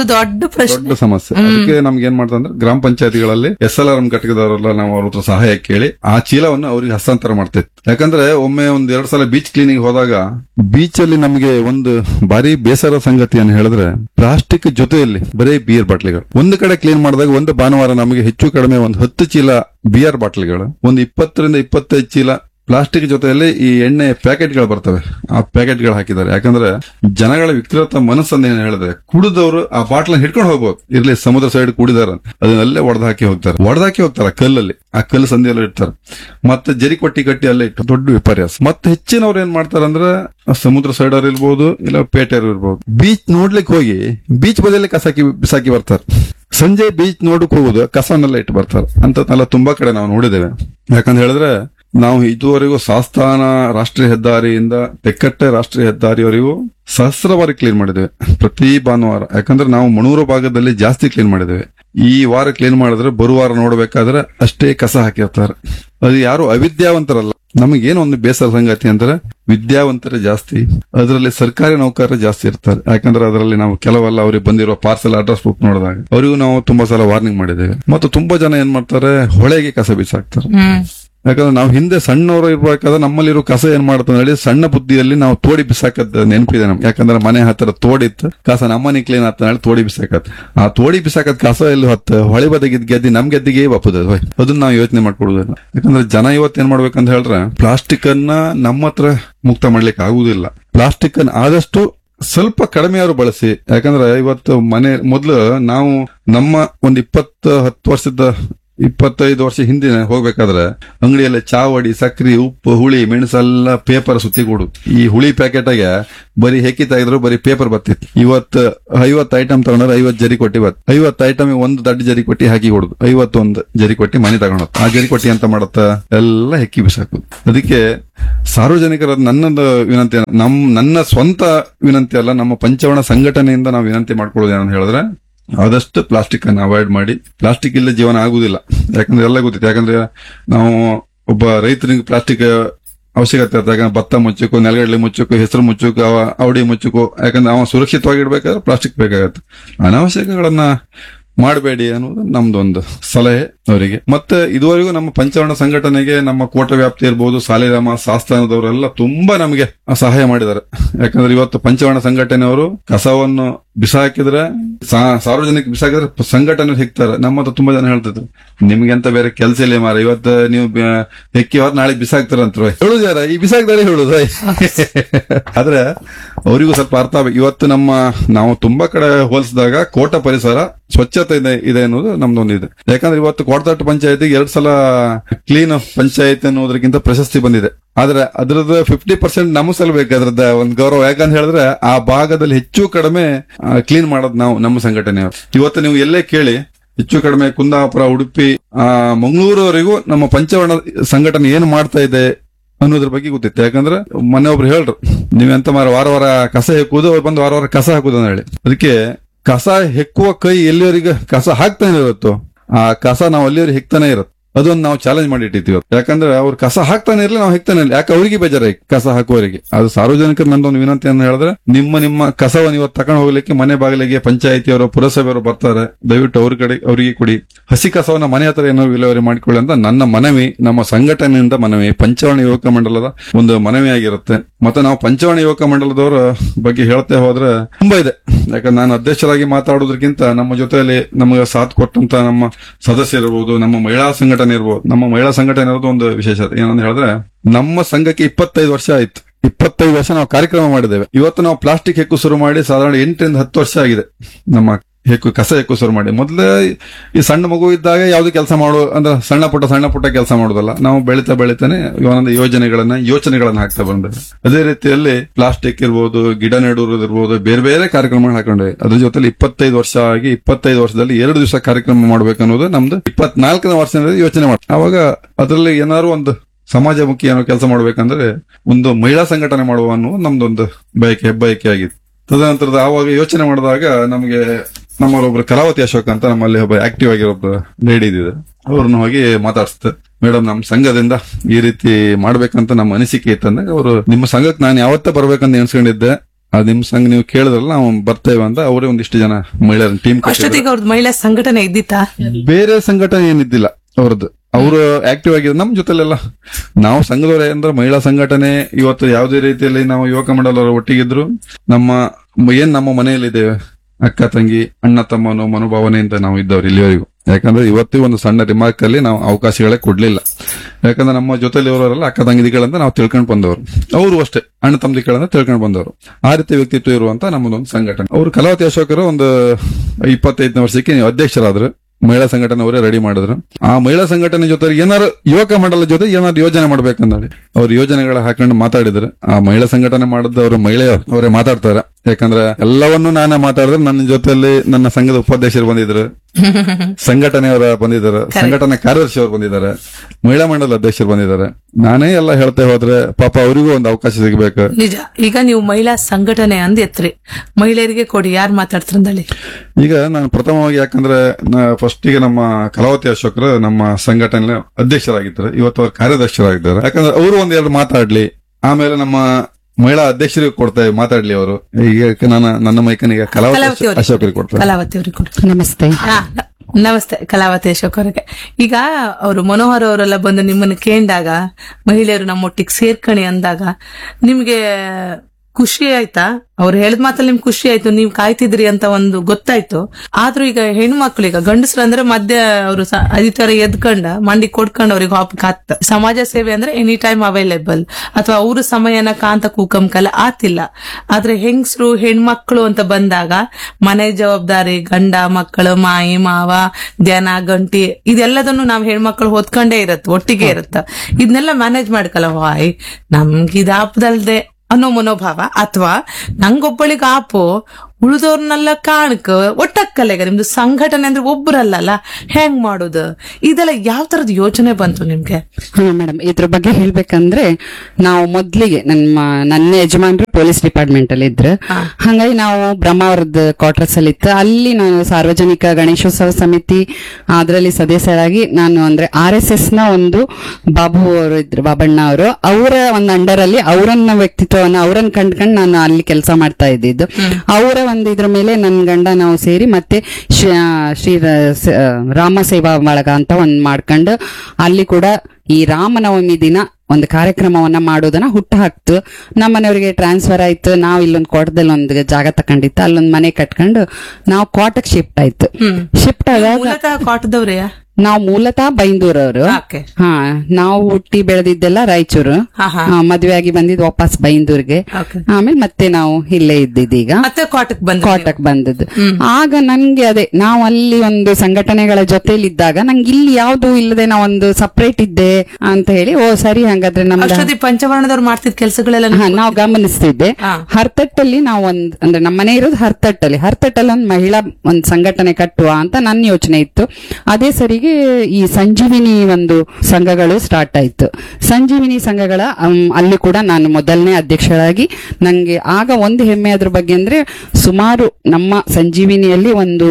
ದೊಡ್ಡ ಸಮಸ್ಯೆ. ಅದಕ್ಕೆ ನಮ್ಗೆ ಏನ್ ಮಾಡ್ತಾರೆ ಅಂದ್ರೆ ಗ್ರಾಮ ಪಂಚಾಯತಿಗಳಲ್ಲಿ SLRM ಘಟಕದವರೆಲ್ಲ ನಾವು ಅವ್ರ ಹತ್ರ ಸಹಾಯ ಕೇಳಿ ಆ ಚೀಲವನ್ನು ಅವ್ರಿಗೆ ಹಸ್ತಾಂತರ ಮಾಡ್ತೇವೆ. ಯಾಕಂದ್ರೆ ಒಮ್ಮೆ 1-2 ಸಲ ಬೀಚ್ ಕ್ಲೀನಿಂಗ್ ಹೋದಾಗ ಬೀಚ್ ಅಲ್ಲಿ ನಮಗೆ ಒಂದು ಭಾರಿ ಬೇಸರ ಸಂಗತಿಯನ್ನು ಹೇಳಿದ್ರೆ ಪ್ಲಾಸ್ಟಿಕ್ ಜೊತೆಯಲ್ಲಿ ಬರೀ ಬಿಯರ್ ಬಾಟ್ಲಿಗಳು. ಒಂದು ಕಡೆ ಕ್ಲೀನ್ ಮಾಡಿದಾಗ ಒಂದು ಭಾನುವಾರ ನಮಗೆ ಹೆಚ್ಚು ಕಡಿಮೆ ಒಂದು 10 ಚೀಲ ಬಿಯರ್ ಬಾಟ್ಲಿಗಳು, ಒಂದು 20ರಿಂದ 25 ಚೀಲ ಪ್ಲಾಸ್ಟಿಕ್ ಜೊತೆಯಲ್ಲಿ ಈ ಎಣ್ಣೆ ಪ್ಯಾಕೆಟ್ಗಳು ಬರ್ತವೆ, ಆ ಪ್ಯಾಕೆಟ್ಗಳು ಹಾಕಿದ್ದಾರೆ. ಯಾಕಂದ್ರೆ ಜನಗಳ ವಿಕೃತ ಮನಸ್ಸನ್ನು ಏನ್ ಹೇಳಿದ್ರೆ ಕುಡಿದವರು ಆ ಬಾಟ್ಲನ್ನ ಹಿಡ್ಕೊಂಡು ಹೋಗ್ಬೋದು, ಇರ್ಲಿ ಸಮುದ್ರ ಸೈಡ್ ಕುಡಿದಾರ ಅದನ್ನಲ್ಲೇ ಒಡೆದಾಕಿ ಹೋಗ್ತಾರೆ ಕಲ್ಲಲ್ಲಿ, ಆ ಕಲ್ಲು ಸಂದಿಯಲ್ಲಿ ಇಡ್ತಾರೆ, ಮತ್ತೆ ಜರಿ ಕಟ್ಟಿ ಅಲ್ಲೇ ಇಟ್ಟು ದೊಡ್ಡ ವಿಪರ್ಯಾಸ. ಮತ್ತೆ ಹೆಚ್ಚಿನವ್ರು ಏನ್ ಮಾಡ್ತಾರೆ ಅಂದ್ರೆ ಸಮುದ್ರ ಸೈಡ್ ಅವ್ರು ಇರ್ಬೋದು, ಇಲ್ಲ ಪೇಟೆಯವ್ರು ಇರ್ಬೋದು, ಬೀಚ್ ನೋಡ್ಲಿಕ್ಕೆ ಹೋಗಿ ಬೀಚ್ ಬದಿಯಲ್ಲಿ ಬಿಸಾಕಿ ಬರ್ತಾರೆ. ಸಂಜೆ ಬೀಚ್ ನೋಡಕ್ ಹೋಗುದು ಕಸವನ್ನೆಲ್ಲ ಇಟ್ಟು ಬರ್ತಾರೆ. ಅಂತದ್ನೆಲ್ಲ ತುಂಬಾ ಕಡೆ ನಾವು ನೋಡಿದ್ದೇವೆ. ಯಾಕಂತ ಹೇಳಿದ್ರೆ ನಾವು ಇದುವರೆಗೂ ಸಾಸ್ತಾನ ರಾಷ್ಟ್ರೀಯ ಹೆದ್ದಾರಿಯಿಂದ ತೆಕ್ಕಟ್ಟೆ ರಾಷ್ಟ್ರೀಯ ಹೆದ್ದಾರಿವರೆಗೂ ಸಹಸ್ರವಾರಿ ಕ್ಲೀನ್ ಮಾಡಿದ್ದೇವೆ ಪ್ರತಿ ಭಾನುವಾರ. ಯಾಕಂದ್ರೆ ನಾವು ಮಣೂರು ಭಾಗದಲ್ಲಿ ಜಾಸ್ತಿ ಕ್ಲೀನ್ ಮಾಡಿದ್ದೇವೆ. ಈ ವಾರ ಕ್ಲೀನ್ ಮಾಡಿದ್ರೆ ಬರುವಾರ ನೋಡ್ಬೇಕಾದ್ರೆ ಅಷ್ಟೇ ಕಸ ಹಾಕಿರ್ತಾರೆ. ಅದು ಯಾರು ಅವಿದ್ಯಾವಂತರಲ್ಲ. ನಮಗೇನು ಒಂದು ಬೇಸರ ಸಂಗತಿ ಅಂದ್ರೆ ವಿದ್ಯಾವಂತರೇ ಜಾಸ್ತಿ, ಅದರಲ್ಲಿ ಸರ್ಕಾರಿ ನೌಕರರೇ ಜಾಸ್ತಿ ಇರ್ತಾರೆ. ಯಾಕಂದ್ರೆ ಅದರಲ್ಲಿ ನಾವು ಕೆಲವೆಲ್ಲ ಅವ್ರಿಗೆ ಬಂದಿರೋ ಪಾರ್ಸಲ್ ಅಡ್ರೆಸ್ ಬುಕ್ ನೋಡಿದಾಗ ಅವರಿಗೂ ನಾವು ತುಂಬಾ ಸಲ ವಾರ್ನಿಂಗ್ ಮಾಡಿದ್ದೇವೆ. ಮತ್ತು ತುಂಬಾ ಜನ ಏನ್ ಮಾಡ್ತಾರೆ, ಹೊಳೆಗೆ ಕಸ ಬಿಸಾಕ್ತಾರೆ. ಯಾಕಂದ್ರೆ ನಾವು ಹಿಂದೆ ಸಣ್ಣವರು ಇರ್ಬೇಕಾದ್ರೆ ನಮ್ಮಲ್ಲಿರೋ ಕಸ ಏನ್ ಮಾಡ್ತಾರೆ ಹೇಳಿ ಸಣ್ಣ ಬುದ್ಧಿಯಲ್ಲಿ ನಾವು ತೋಡಿ ಬಿಸಾಕದ್ ನೆನಪಿದೆ ನಮ್ಗೆ. ಯಾಕಂದ್ರೆ ಮನೆ ಹತ್ತಿರ ತೋಡಿತ್ತು ಕಸ ನಮ್ಮನೆ ಕ್ಲೀನ್ ಆತ ಹೇಳಿ ತೋಡಿ ಬಿಸಾಕತ್. ಆ ತೋಡಿ ಬಿಸಾಕದ್ ಕಸ ಎಲ್ಲಿ ಹೊತ್ತು ಹೊಳೆ ಬದಿಗಿದ್ ಗೆದ್ದಿ ನಮ್ ಗೆದ್ದಿಗೆ ಬಪ್ಪದ ಅದನ್ನ ನಾವು ಯೋಚನೆ ಮಾಡ್ಕೊಡುದಿಲ್ಲ. ಯಾಕಂದ್ರೆ ಜನ ಇವತ್ತು ಏನ್ ಮಾಡ್ಬೇಕಂತ ಹೇಳಿದ್ರೆ ಪ್ಲಾಸ್ಟಿಕ್ ಅನ್ನ ನಮ್ಮ ಹತ್ರ ಮುಕ್ತ ಮಾಡ್ಲಿಕ್ಕೆ ಆಗುದಿಲ್ಲ. ಪ್ಲಾಸ್ಟಿಕ್ ಅನ್ನ ಆದಷ್ಟು ಸ್ವಲ್ಪ ಕಡಿಮೆಯವರು ಬಳಸಿ. ಯಾಕಂದ್ರೆ ಇವತ್ತು ಮೊದ್ಲು ನಾವು ನಮ್ಮ ಒಂದು 10 ವರ್ಷದ 25 ವರ್ಷ ಹಿಂದಿನ ಹೋಗ್ಬೇಕಾದ್ರೆ ಅಂಗಡಿಯಲ್ಲಿ ಚಾವಡಿ, ಸಕ್ರಿ, ಉಪ್ಪು, ಹುಳಿ, ಮೆಣಸೆಲ್ಲ ಪೇಪರ್ ಸುತ್ತಿ ಕೊಡು. ಈ ಹುಳಿ ಪ್ಯಾಕೆಟ್ ಆಗ ಬರೀ ಹೆಕ್ಕಿ ತೆಗೆದ್ರು ಬರೀ ಪೇಪರ್ ಬರ್ತಿತ್ತು. ಇವತ್ತು 50 ಐಟಮ್ ತಗೊಂಡ್ರೆ 50 ಜರಿ ಕೊಟ್ಟಿ 50 ಐಟಮ್ ಒಂದು ದಡ್ಡ ಜರಿ ಕೊಟ್ಟಿ ಹಾಕಿ ಕೊಡುದು, 51 ಜರಿ ಕೊಟ್ಟಿ ಮನೆ ತಗೊಂಡ್ ಆ ಜರಿ ಕೊಟ್ಟಿ ಅಂತ ಮಾಡತ್ತ ಎಲ್ಲ ಹೆಕ್ಕಿ ಬಿಸಾಕು. ಅದಕ್ಕೆ ಸಾರ್ವಜನಿಕರ ನನ್ನದು ವಿನಂತಿ, ನನ್ನ ಸ್ವಂತ ವಿನಂತಿ ಅಲ್ಲ, ನಮ್ಮ ಪಂಚವರ್ಣ ಸಂಘಟನೆಯಿಂದ ನಾವು ವಿನಂತಿ ಮಾಡ್ಕೊಳ್ಳೋದು ಏನಂತ ಹೇಳಿದ್ರೆ ಆದಷ್ಟು ಪ್ಲಾಸ್ಟಿಕ್ ಅನ್ನು ಅವಾಯ್ಡ್ ಮಾಡಿ. ಪ್ಲಾಸ್ಟಿಕ್ ಇಲ್ಲದೆ ಜೀವನ ಆಗುದಿಲ್ಲ. ಯಾಕಂದ್ರೆ ಎಲ್ಲ ಗೊತ್ತಿತ್ತು. ಯಾಕಂದ್ರೆ ನಾವು ಒಬ್ಬ ರೈತನಿಗೆ ಪ್ಲಾಸ್ಟಿಕ್ ಅವಶ್ಯಕತೆ ಇರ್ತದೆ. ಯಾಕಂದ್ರೆ ಭತ್ತ ಮುಚ್ಚಕ್ಕೂ, ನೆಲಗಡಲೆ ಮುಚ್ಚಕ್ಕೂ, ಹೆಸರು ಮುಚ್ಚಕ್ಕೂ, ಅವಡಿ ಮುಚ್ಚಕ್ಕೂ. ಯಾಕಂದ್ರೆ ಅವ ಸುರಕ್ಷಿತವಾಗಿಡ್ಬೇಕಾದ್ರೆ ಪ್ಲಾಸ್ಟಿಕ್ ಬೇಕಾಗತ್ತೆ. ಅನಾವಶ್ಯಕಗಳನ್ನ ಮಾಡಬೇಡಿ ಅನ್ನೋದು ನಮ್ದೊಂದು ಸಲಹೆ ಅವರಿಗೆ. ಮತ್ತೆ ಇದುವರೆಗೂ ನಮ್ಮ ಪಂಚವರ್ಣ ಸಂಘಟನೆಗೆ ನಮ್ಮ ಕೋಟ ವ್ಯಾಪ್ತಿ ಇರ್ಬೋದು, ಸಾಲಿಗ್ರಾಮ, ಸಾಸ್ತಾನದವರೆಲ್ಲ ತುಂಬಾ ನಮಗೆ ಸಹಾಯ ಮಾಡಿದ್ದಾರೆ. ಯಾಕಂದ್ರೆ ಇವತ್ತು ಪಂಚವರ್ಣ ಸಂಘಟನೆಯವರು ಕಸವನ್ನು ಬಿಸಾಕಿದ್ರೆ, ಸಾರ್ವಜನಿಕ ಬಿಸಾಕಿದ್ರೆ ಸಂಘಟನೆ ಹೆಕ್ತಾರೆ. ನಮ್ಮ ಹತ್ರ ತುಂಬಾ ಜನ ಹೇಳ್ತಿದ್ರು, ನಿಮ್ಗೆ ಅಂತ ಬೇರೆ ಕೆಲಸ ಇಲ್ಲ ಮಾರ, ಇವತ್ತು ನೀವು ಹೆಕ್ಕಿ ಹೊರ ನಾಳೆ ಬಿಸಾಕ್ತಾರಂತ ಹೇಳುದು ಯಾರ, ಈ ಬಿಸಾಕ್ದಾರೆ ಹೇಳುದು. ಆದ್ರೆ ಅವರಿಗೂ ಸ್ವಲ್ಪ ಅರ್ಥ ಆಗ್ಬೇಕು. ಇವತ್ತು ನಾವು ತುಂಬಾ ಕಡೆ ಹೋಲಿಸಿದಾಗ ಕೋಟ ಪರಿಸರ ಸ್ವಚ್ಛತೆ ಇದೆ ಅನ್ನೋದು ನಮ್ದೊಂದಿದೆ. ಯಾಕಂದ್ರೆ ಇವತ್ತು ಕೋಟದಟ್ಟು ಪಂಚಾಯತಿಗೆ 2 ಸಲ ಕ್ಲೀನ್ ಪಂಚಾಯತ್ ಅನ್ನೋದ್ರಕ್ಕಿಂತ ಪ್ರಶಸ್ತಿ ಬಂದಿದೆ. ಆದ್ರೆ ಅದ್ರದ್ದು 50% ನಮಗ್ ಸಲ್ಬೇಕು ಅದ್ರದ್ದು ಒಂದು ಗೌರವ. ಯಾಕಂತ ಹೇಳಿದ್ರೆ ಆ ಭಾಗದಲ್ಲಿ ಹೆಚ್ಚು ಕಡಿಮೆ ಕ್ಲೀನ್ ಮಾಡೋದು ನಾವು, ನಮ್ಮ ಸಂಘಟನೆಯವರು. ಇವತ್ತು ನೀವು ಎಲ್ಲೇ ಕೇಳಿ ಹೆಚ್ಚು ಕಡಿಮೆ ಕುಂದಾಪುರ, ಉಡುಪಿ, ಮಂಗಳೂರವರೆಗೂ ನಮ್ಮ ಪಂಚವರ್ಣ ಸಂಘಟನೆ ಏನು ಮಾಡ್ತಾ ಇದೆ ಅನ್ನೋದ್ರ ಬಗ್ಗೆ ಗೊತ್ತಿತ್ತು. ಯಾಕಂದ್ರೆ ಮೊನ್ನೆ ಒಬ್ರು ಹೇಳ್ರು, ನೀವೆಂತ ವಾರ ವಾರ ಕಸ ಹೆಕ್ಕುವುದು, ಅವ್ರು ಬಂದು ವಾರ ವಾರ ಕಸ ಹಾಕುದು ಅಂತ ಹೇಳಿ. ಅದಕ್ಕೆ ಕಸ ಹೆಕ್ಕುವ ಕೈ ಎಲ್ಲಿವರೆಗೆ ಕಸ ಹಾಕ್ತಾನೆ ಇರುತ್ತೋ ಆ ಕಸ ನಾವು ಅಲ್ಲಿವರೆಗೆ ಹೆಕ್ತಾನೆ ಇರುತ್ತೆ. ಅದೊಂದು ನಾವು ಚಾಲೆಂಜ್ ಮಾಡಿ ಇಟ್ಟಿರ್ತೀವಿ. ಯಾಕಂದ್ರೆ ಅವ್ರು ಕಸ ಹಾಕ್ತಾನೆ ಇರಲಿ, ನಾವು ಹೆಕ್ತಾನೆ ಇರಲಿ. ಯಾಕೆ ಅವರಿಗೆ ಬೇಜಾರ ಕಸ ಹಾಕುವವರಿಗೆ. ಅದು ಸಾರ್ವಜನಿಕರ ನಂದೊಂದು ವಿನಂತಿ ಅಂತ ಹೇಳಿದ್ರೆ, ನಿಮ್ಮ ಕಸವನ್ನು ಇವತ್ತು ತಗೊಂಡು ಹೋಗ್ಲಿಕ್ಕೆ ಮನೆ ಬಾಗಿಲಿಗೆ ಪಂಚಾಯತಿಯವರು, ಪುರಸಭೆಯವರು ಬರ್ತಾರೆ, ದಯವಿಟ್ಟು ಅವರಿಗೆ ಕೊಡಿ. ಹಸಿ ಕಸವನ್ನ ಮನೆ ಹತ್ರ ಏನೋ ವಿಲೇವಾರಿ ಮಾಡಿಕೊಳ್ಳಿ ಅಂತ ನನ್ನ ಮನವಿ, ನಮ್ಮ ಸಂಘಟನೆಯಿಂದ ಮನವಿ, ಪಂಚವರ್ಣ ಯುವಕ ಮಂಡಲದ ಒಂದು ಮನವಿ ಆಗಿರುತ್ತೆ. ಮತ್ತೆ ನಾವು ಪಂಚವರ್ಣ ಯುವಕ ಮಂಡಲದವರ ಬಗ್ಗೆ ಹೇಳ್ತೇ ಹೋದ್ರೆ ತುಂಬಾ ಇದೆ. ಯಾಕಂದ್ರೆ ನಾನು ಅಧ್ಯಕ್ಷರಾಗಿ ಮಾತಾಡೋದಕ್ಕಿಂತ ನಮ್ಮ ಜೊತೆಯಲ್ಲಿ ನಮಗೆ ಸಾಥ್ ಕೊಟ್ಟಂತ ನಮ್ಮ ಸದಸ್ಯರಿರ್ಬೋದು, ನಮ್ಮ ಮಹಿಳಾ ಸಂಘಟನೆ ಇರ್ಬೋದು. ನಮ್ಮ ಮಹಿಳಾ ಸಂಘಟನೆ ಇರೋದು ಒಂದು ವಿಶೇಷತೆ ಏನಂತ ಹೇಳಿದ್ರೆ, ನಮ್ಮ ಸಂಘಕ್ಕೆ 25 ವರ್ಷ ಆಯ್ತು. 25 ವರ್ಷ ನಾವು ಕಾರ್ಯಕ್ರಮ ಮಾಡಿದ್ದೇವೆ. ಇವತ್ತು ನಾವು ಪ್ಲಾಸ್ಟಿಕ್ ಹೆಕ್ಕು ಶುರು ಮಾಡಿ ಸಾಧಾರಣ 8ರಿಂದ 10 ವರ್ಷ ಆಗಿದೆ. ನಮ್ಮ ಕಸ ಹೆಕ್ಕು ಶುರು ಮಾಡಿ. ಮೊದಲೇ ಈ ಸಣ್ಣ ಮಗು ಇದ್ದಾಗ ಯಾವ್ದು ಕೆಲಸ ಮಾಡೋ ಅಂದ್ರೆ ಸಣ್ಣ ಪುಟ್ಟ ಕೆಲಸ ಮಾಡೋದಲ್ಲ, ನಾವು ಬೆಳಿತಾನೆ ಒಂದೊಂದು ಯೋಚನೆಗಳನ್ನ ಹಾಕ್ತಾ ಬಂದ್ರೆ. ಅದೇ ರೀತಿಯಲ್ಲಿ ಪ್ಲಾಸ್ಟಿಕ್ ಇರ್ಬೋದು, ಗಿಡ ನೆಡುವುದು ಇರ್ಬೋದು, ಬೇರೆ ಬೇರೆ ಕಾರ್ಯಕ್ರಮಗಳು ಹಾಕೊಂಡ್ವಿ. ಅದ್ರ ಜೊತೆಲಿ 25 ವರ್ಷ ಆಗಿ 25 ವರ್ಷದಲ್ಲಿ 2 ದಿವಸ ಕಾರ್ಯಕ್ರಮ ಮಾಡ್ಬೇಕನ್ನೋದು ನಮ್ದು 24ನೇ ವರ್ಷದಲ್ಲಿ ಯೋಚನೆ ಮಾಡಿ. ಅವಾಗ ಅದರಲ್ಲಿ ಏನಾದ್ರು ಒಂದು ಸಮಾಜಮುಖಿ ಏನೋ ಕೆಲಸ ಮಾಡ್ಬೇಕಂದ್ರೆ ಒಂದು ಮಹಿಳಾ ಸಂಘಟನೆ ಮಾಡುವ ಅನ್ನೋ ನಮ್ದೊಂದು ಬಯಕೆ ಆಗಿತ್ತು. ತದನಂತರದ ಆವಾಗ ಯೋಚನೆ ಮಾಡಿದಾಗ ನಮಗೆ ನಮ್ಮೊಬ್ರು ಕಲಾವತಿ ಅಶೋಕ್ ಅಂತ ನಮ್ಮಲ್ಲಿ ಒಬ್ಬ ಆಕ್ಟಿವ್ ಆಗಿರೋ ಒಬ್ಬ ಲೇಡಿ ಇದ್ದಿದೆ. ಅವ್ರನ್ನ ಹೋಗಿ ಮಾತಾಡಿಸ್ತೆ, ಮೇಡಮ್ ನಮ್ಮ ಸಂಘದಿಂದ ಈ ರೀತಿ ಮಾಡ್ಬೇಕಂತ ನಮ್ಮ ಅನಿಸಿಕೆ ಇತ್ತಂದಾಗ ಅವರು ನಿಮ್ಮ ಸಂಘಕ್ಕೆ ನಾನು ಯಾವತ್ತೇ ಬರ್ಬೇಕಂತ ಎನ್ಸ್ಕೊಂಡಿದ್ದೆ, ನಿಮ್ ಸಂಘ ನೀವು ಕೇಳಿದ್ರಲ್ಲ ನಾವು ಬರ್ತೇವೆ ಅಂತ ಅವರೇ ಒಂದಿಷ್ಟು ಜನ ಮಹಿಳೆಯರ ಟೀಮ್ ಅಷ್ಟೊತ್ತಿಗೆ ಅವ್ರದ್ದು ಮಹಿಳಾ ಸಂಘಟನೆ ಇದ್ದಿತ್ತಾ? ಬೇರೆ ಸಂಘಟನೆ ಏನಿದ್ದಿಲ್ಲ ಅವ್ರದ್ದು. ಅವರು ಆಕ್ಟಿವ್ ಆಗಿದ್ರು ನಮ್ ಜೊತೆಲೆಲ್ಲ. ನಾವು ಸಂಘದವರೇ ಅಂದ್ರೆ ಮಹಿಳಾ ಸಂಘಟನೆ ಇವತ್ತು ಯಾವುದೇ ರೀತಿಯಲ್ಲಿ ನಾವು ಯುವಕ ಮಂಡಲರ ಒಟ್ಟಿಗಿದ್ರು ನಮ್ಮ ಮನೆಯಲ್ಲಿದ್ದೇವೆ, ಅಕ್ಕ ತಂಗಿ ಅಣ್ಣ ತಮ್ಮನು ಮನೋಭಾವನೆಯಿಂದ ನಾವು ಇದ್ದವ್ರು ಇಲ್ಲಿವರೆಗೂ. ಯಾಕಂದ್ರೆ ಇವತ್ತು ಒಂದು ಸಣ್ಣ ರಿಮಾರ್ಕ್ ಅಲ್ಲಿ ನಾವು ಅವಕಾಶಗಳೇ ಕೊಡ್ಲಿಲ್ಲ. ಯಾಕಂದ್ರೆ ನಮ್ಮ ಜೊತೆಲಿ ಇವರೆಲ್ಲ ಅಕ್ಕ ತಂಗಿದಿಗಳಂತ ನಾವು ತಿಳ್ಕೊಂಡ್ ಬಂದವರು, ಅವರು ಅಷ್ಟೇ ಅಣ್ಣ ತಮ್ಮದಿಗಳಂತ ತಿಳ್ಕೊಂಡ್ ಬಂದವರು. ಆ ರೀತಿ ವ್ಯಕ್ತಿತ್ವ ಇರುವಂತ ನಮ್ಮದೊಂದು ಸಂಘಟನೆ. ಅವರು ಕಲಾವತಿ ಅಶೋಕರು ಒಂದು 25ನೇ ವರ್ಷಕ್ಕೆ ಅಧ್ಯಕ್ಷರಾದ್ರು. ಮಹಿಳಾ ಸಂಘಟನೆ ಅವರೇ ರೆಡಿ ಮಾಡಿದ್ರು. ಆ ಮಹಿಳಾ ಸಂಘಟನೆ ಜೊತೆ ಏನಾರು ಯುವಕ ಮಂಡಲ ಜೊತೆ ಏನಾದ್ರು ಯೋಜನೆ ಮಾಡ್ಬೇಕಂದೇಳಿ ಅವ್ರ ಯೋಜನೆಗಳ ಹಾಕೊಂಡು ಮಾತಾಡಿದ್ರು. ಆ ಮಹಿಳಾ ಸಂಘಟನೆ ಮಾಡಿದವರು ಮಹಿಳೆಯರು ಅವರೇ ಮಾತಾಡ್ತಾರೆ. ಯಾಕಂದ್ರೆ ಎಲ್ಲವನ್ನೂ ನಾನೇ ಮಾತಾಡಿದ್ರೆ ನನ್ನ ಜೊತೆಯಲ್ಲಿ ನನ್ನ ಸಂಘದ ಉಪಾಧ್ಯಕ್ಷರು ಬಂದಿದ್ರು, ಸಂಘಟನೆಯವರ ಬಂದಿದ್ದಾರೆ, ಸಂಘಟನೆ ಕಾರ್ಯದರ್ಶಿ ಅವರು ಬಂದಿದ್ದಾರೆ, ಮಹಿಳಾ ಮಂಡಲ ಅಧ್ಯಕ್ಷರು ಬಂದಿದ್ದಾರೆ. ನಾನೇ ಎಲ್ಲ ಹೇಳ್ತಾ ಹೋದ್ರೆ ಪಾಪ ಅವರಿಗೂ ಒಂದು ಅವಕಾಶ ಸಿಗಬೇಕು. ನಿಜ. ಈಗ ನೀವು ಮಹಿಳಾ ಸಂಘಟನೆ ಅಂದ್ ಎತ್ರಿ, ಮಹಿಳೆಯರಿಗೆ ಕೊಡಿ, ಯಾರು ಮಾತಾಡ್ತಾರಂದಳಿ? ಈಗ ನಾನು ಪ್ರಥಮವಾಗಿ ಯಾಕಂದ್ರೆ ಫಸ್ಟ್ ಗೆ ನಮ್ಮ ಕಲಾವತಿ ಅಶೋಕರು ನಮ್ಮ ಸಂಘಟನೆ ಅಧ್ಯಕ್ಷರಾಗಿದ್ದಾರೆ, ಇವತ್ತು ಅವ್ರ ಕಾರ್ಯದರ್ಶರಾಗಿದ್ದಾರೆ. ಯಾಕಂದ್ರೆ ಅವರು ಒಂದೆರಡು ಮಾತಾಡ್ಲಿ, ಆಮೇಲೆ ನಮ್ಮ ಮಹಿಳಾ ಅಧ್ಯಕ್ಷರಿಗೆ ಕೊಡ್ತೇವೆ ಮಾತಾಡ್ಲಿ ಅವರು. ಈಗ ನನ್ನ ಮೈಕನಿಗೆ ಕಲಾವತಿ ಅಶೋಕರಿಗೆ ಕೊಡ್ತಾರೆ. ಕಲಾವತಿ ಅವರಿಗೆ ಕೊಡಿ. ನಮಸ್ತೆ. ನಮಸ್ತೆ ಕಲಾವತಿ ಅಶೋಕ್ ಅವರಿಗೆ. ಈಗ ಅವರು ಮನೋಹರ್ ಅವರೆಲ್ಲ ಬಂದು ನಿಮ್ಮನ್ನು ಕೇಳಿದಾಗ, ಮಹಿಳೆಯರು ನಮ್ಮೊಟ್ಟಿಗೆ ಸೇರ್ಕಣಿ ಅಂದಾಗ ನಿಮ್ಗೆ ಖುಷಿ ಆಯ್ತಾ? ಅವ್ರು ಹೇಳಿದ ಮಾತಲ್ಲಿ ನಿಮ್ಗೆ ಖುಷಿ ಆಯ್ತು, ನೀವು ಕಾಯ್ತಿದ್ರಿ ಅಂತ ಒಂದು ಗೊತ್ತಾಯ್ತು. ಆದ್ರೂ ಈಗ ಹೆಣ್ಮಕ್ಳು, ಈಗ ಗಂಡಸ್ರು ಅಂದ್ರೆ ಮಧ್ಯ ಅವರು ಆದಿತ್ಯವಾರ ಎದ್ಕೊಂಡ ಮಂಡಿ ಕೊಡ್ಕೊಂಡು ಅವ್ರಿಗೆ ಹಾಕ ಸಮಾಜ ಸೇವೆ ಅಂದ್ರೆ ಎನಿ ಟೈಮ್ ಅವೈಲೇಬಲ್, ಅಥವಾ ಅವ್ರ ಸಮಯನ ಕಾಂತ ಕೂಕಂಕಲ್ಲ ಆತಿಲ್ಲ. ಆದ್ರೆ ಹೆಂಗಸರು ಹೆಣ್ಮಕ್ಳು ಅಂತ ಬಂದಾಗ ಮನೆ ಜವಾಬ್ದಾರಿ, ಗಂಡ ಮಕ್ಕಳು, ಮಾಯಿ ಮಾವ, ಧ್ಯಾನ ಗಂಟಿ, ಇದೆಲ್ಲದನ್ನು ನಾವ್ ಹೆಣ್ಮಕ್ಳು ಹೊತ್ಕೊಂಡೇ ಇರತ್ತ, ಒಟ್ಟಿಗೆ ಇರತ್ತ. ಇದನ್ನೆಲ್ಲ ಮ್ಯಾನೇಜ್ ಮಾಡ್ಕಲ್ಲ, ವಾಯ್ ನಮ್ಗೆ ಇದಾಪದಲ್ದೆ ಅನ್ನೋ ಮನೋಭಾವ, ಅಥವಾ ನಂಗೊಬ್ಬಳಿಗೆ ಆಪು ಉಳಿದವ್ರನ್ನೆಲ್ಲ ಕಾಣಕ್ ಒಟ್ಟಕ್ಕಲ್ಲ. ಈಗ ನಿಮ್ದು ಸಂಘಟನೆ ಅಂದ್ರೆ ಒಬ್ಬರಲ್ಲ, ಹೆಂಗ್ ಮಾಡುದು? ಇದೆಲ್ಲ ಯಾವ ತರದ ಯೋಚನೆ ಬಂತು ನಿಮ್ಗೆ? ಹಾ ಮೇಡಮ್, ಇದ್ರ ಬಗ್ಗೆ ಹೇಳ್ಬೇಕಂದ್ರೆ ನಾವು ಮೊದ್ಲಿಗೆ ನನ್ನ ಯಜಮಾನ್ರು ಪೊಲೀಸ್ ಡಿಪಾರ್ಟ್ಮೆಂಟ್ ಅಲ್ಲಿ ಇದ್ರು. ಹಂಗಾಗಿ ನಾವು ಬ್ರಹ್ಮಾವರದ ಕ್ವಾರ್ಟರ್ಸ್ ಅಲ್ಲಿ ಇತ್ತು. ಅಲ್ಲಿ ನಾನು ಸಾರ್ವಜನಿಕ ಗಣೇಶೋತ್ಸವ ಸಮಿತಿ ಅದರಲ್ಲಿ ಸದಸ್ಯರಾಗಿ ನಾನು ಅಂದ್ರೆ RSS ನ ಒಂದು ಬಾಬು ಅವರು ಇದ್ರು, ಬಾಬಣ್ಣ ಅವರು, ಅವರ ಒಂದು ಅಂಡರ್ ಅಲ್ಲಿ ಅವರನ್ನ ವ್ಯಕ್ತಿತ್ವವನ್ನು ಅವರನ್ನ ಕಂಡ್ಕೊಂಡು ನಾನು ಅಲ್ಲಿ ಕೆಲಸ ಮಾಡ್ತಾ ಇದ್ದಿದ್ದು. ಅವರ ಒಂದು ಇದ್ರ ಮೇಲೆ ನನ್ನ ಗಂಡ ನಾವು ಸೇರಿ ಮತ್ತೆ ಶ್ರೀ ರಾಮ ಸೇವಾ ಬಳಗ ಅಂತ ಒಂದ್ ಮಾಡ್ಕೊಂಡು ಅಲ್ಲಿ ಕೂಡ ಈ ರಾಮನವಮಿ ದಿನ ಒಂದು ಕಾರ್ಯಕ್ರಮವನ್ನ ಮಾಡೋದನ್ನ ಹುಟ್ಟು ಹಾಕ್ತು. ನಮ್ಮನೆಯವರಿಗೆ ಟ್ರಾನ್ಸ್ಫರ್ ಆಯ್ತು. ನಾವು ಇಲ್ಲೊಂದು ಕೋಟದಲ್ಲಿ ಒಂದು ಜಾಗ ತಕೊಂಡಿತ್ತು, ಅಲ್ಲೊಂದ್ ಮನೆ ಕಟ್ಕೊಂಡು ನಾವು ಕೋಟಕ್ ಶಿಫ್ಟ್ ಆಯ್ತು. ಶಿಫ್ಟ್ ಆದಾಗ ಕಾಟದವ್ರೆ ನಾವು ಮೂಲತಃ ಬೈಂದೂರವರು. ಹಾ, ನಾವು ಹುಟ್ಟಿ ಬೆಳೆದಿದ್ದೆಲ್ಲ ರಾಯಚೂರು, ಮದ್ವೆ ಆಗಿ ಬಂದಿದ್ದು ವಾಪಸ್ ಬೈಂದೂರ್ಗೆ. ಆಮೇಲೆ ಮತ್ತೆ ನಾವು ಇಲ್ಲೇ ಇದ್ದಿದ್ದೀಗ ಕೋಟಕ್ ಬಂದದ್ದು. ಆಗ ನನ್ಗೆ ಅದೇ ನಾವು ಅಲ್ಲಿ ಒಂದು ಸಂಘಟನೆಗಳ ಜೊತೆಲಿ ಇದ್ದಾಗ ನಂಗೆ ಇಲ್ಲಿ ಯಾವ್ದು ಇಲ್ಲದೆ ನಾವೊಂದು ಸಪರೇಟ್ ಇದ್ದೆ ಅಂತ ಹೇಳಿ, ಓ ಸರಿ ಹಂಗಾದ್ರೆ ನಮ್ದು ಪಂಚವರ್ಣದವ್ರು ಮಾಡ್ತಿದ್ ಕೆಲಸಗಳೆಲ್ಲ ನಾವು ಗಮನಿಸ್ತಿದ್ದೆ. ಹರ್ತಟ್ಟಲ್ಲಿ ನಾವು ಅಂದ್ರೆ ನಮ್ಮ ಮನೆ ಇರೋದು ಹರ್ತಟ್ಟಲ್ಲಿ ಒಂದು ಮಹಿಳಾ ಒಂದು ಸಂಘಟನೆ ಕಟ್ಟುವ ಅಂತ ನನ್ನ ಯೋಚನೆ ಇತ್ತು. ಅದೇ ಸರಿಗೆ ಈ ಸಂಜೀವಿನಿ ಒಂದು ಸಂಘಗಳು ಸ್ಟಾರ್ಟ್ ಆಯ್ತು. ಸಂಜೀವಿನಿ ಸಂಘಗಳ ಅಲ್ಲಿ ಕೂಡ ನಾನು ಮೊದಲನೇ ಅಧ್ಯಕ್ಷರಾಗಿ, ನಂಗೆ ಆಗ ಒಂದು ಹೆಮ್ಮೆ ಅದ್ರ ಬಗ್ಗೆ ಅಂದ್ರೆ ಸುಮಾರು ನಮ್ಮ ಸಂಜೀವಿನಿಯಲ್ಲಿ ಒಂದು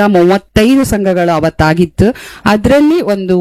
135 ಸಂಘಗಳು ಅವತ್ತಾಗಿತ್ತು. ಅದರಲ್ಲಿ ಒಂದು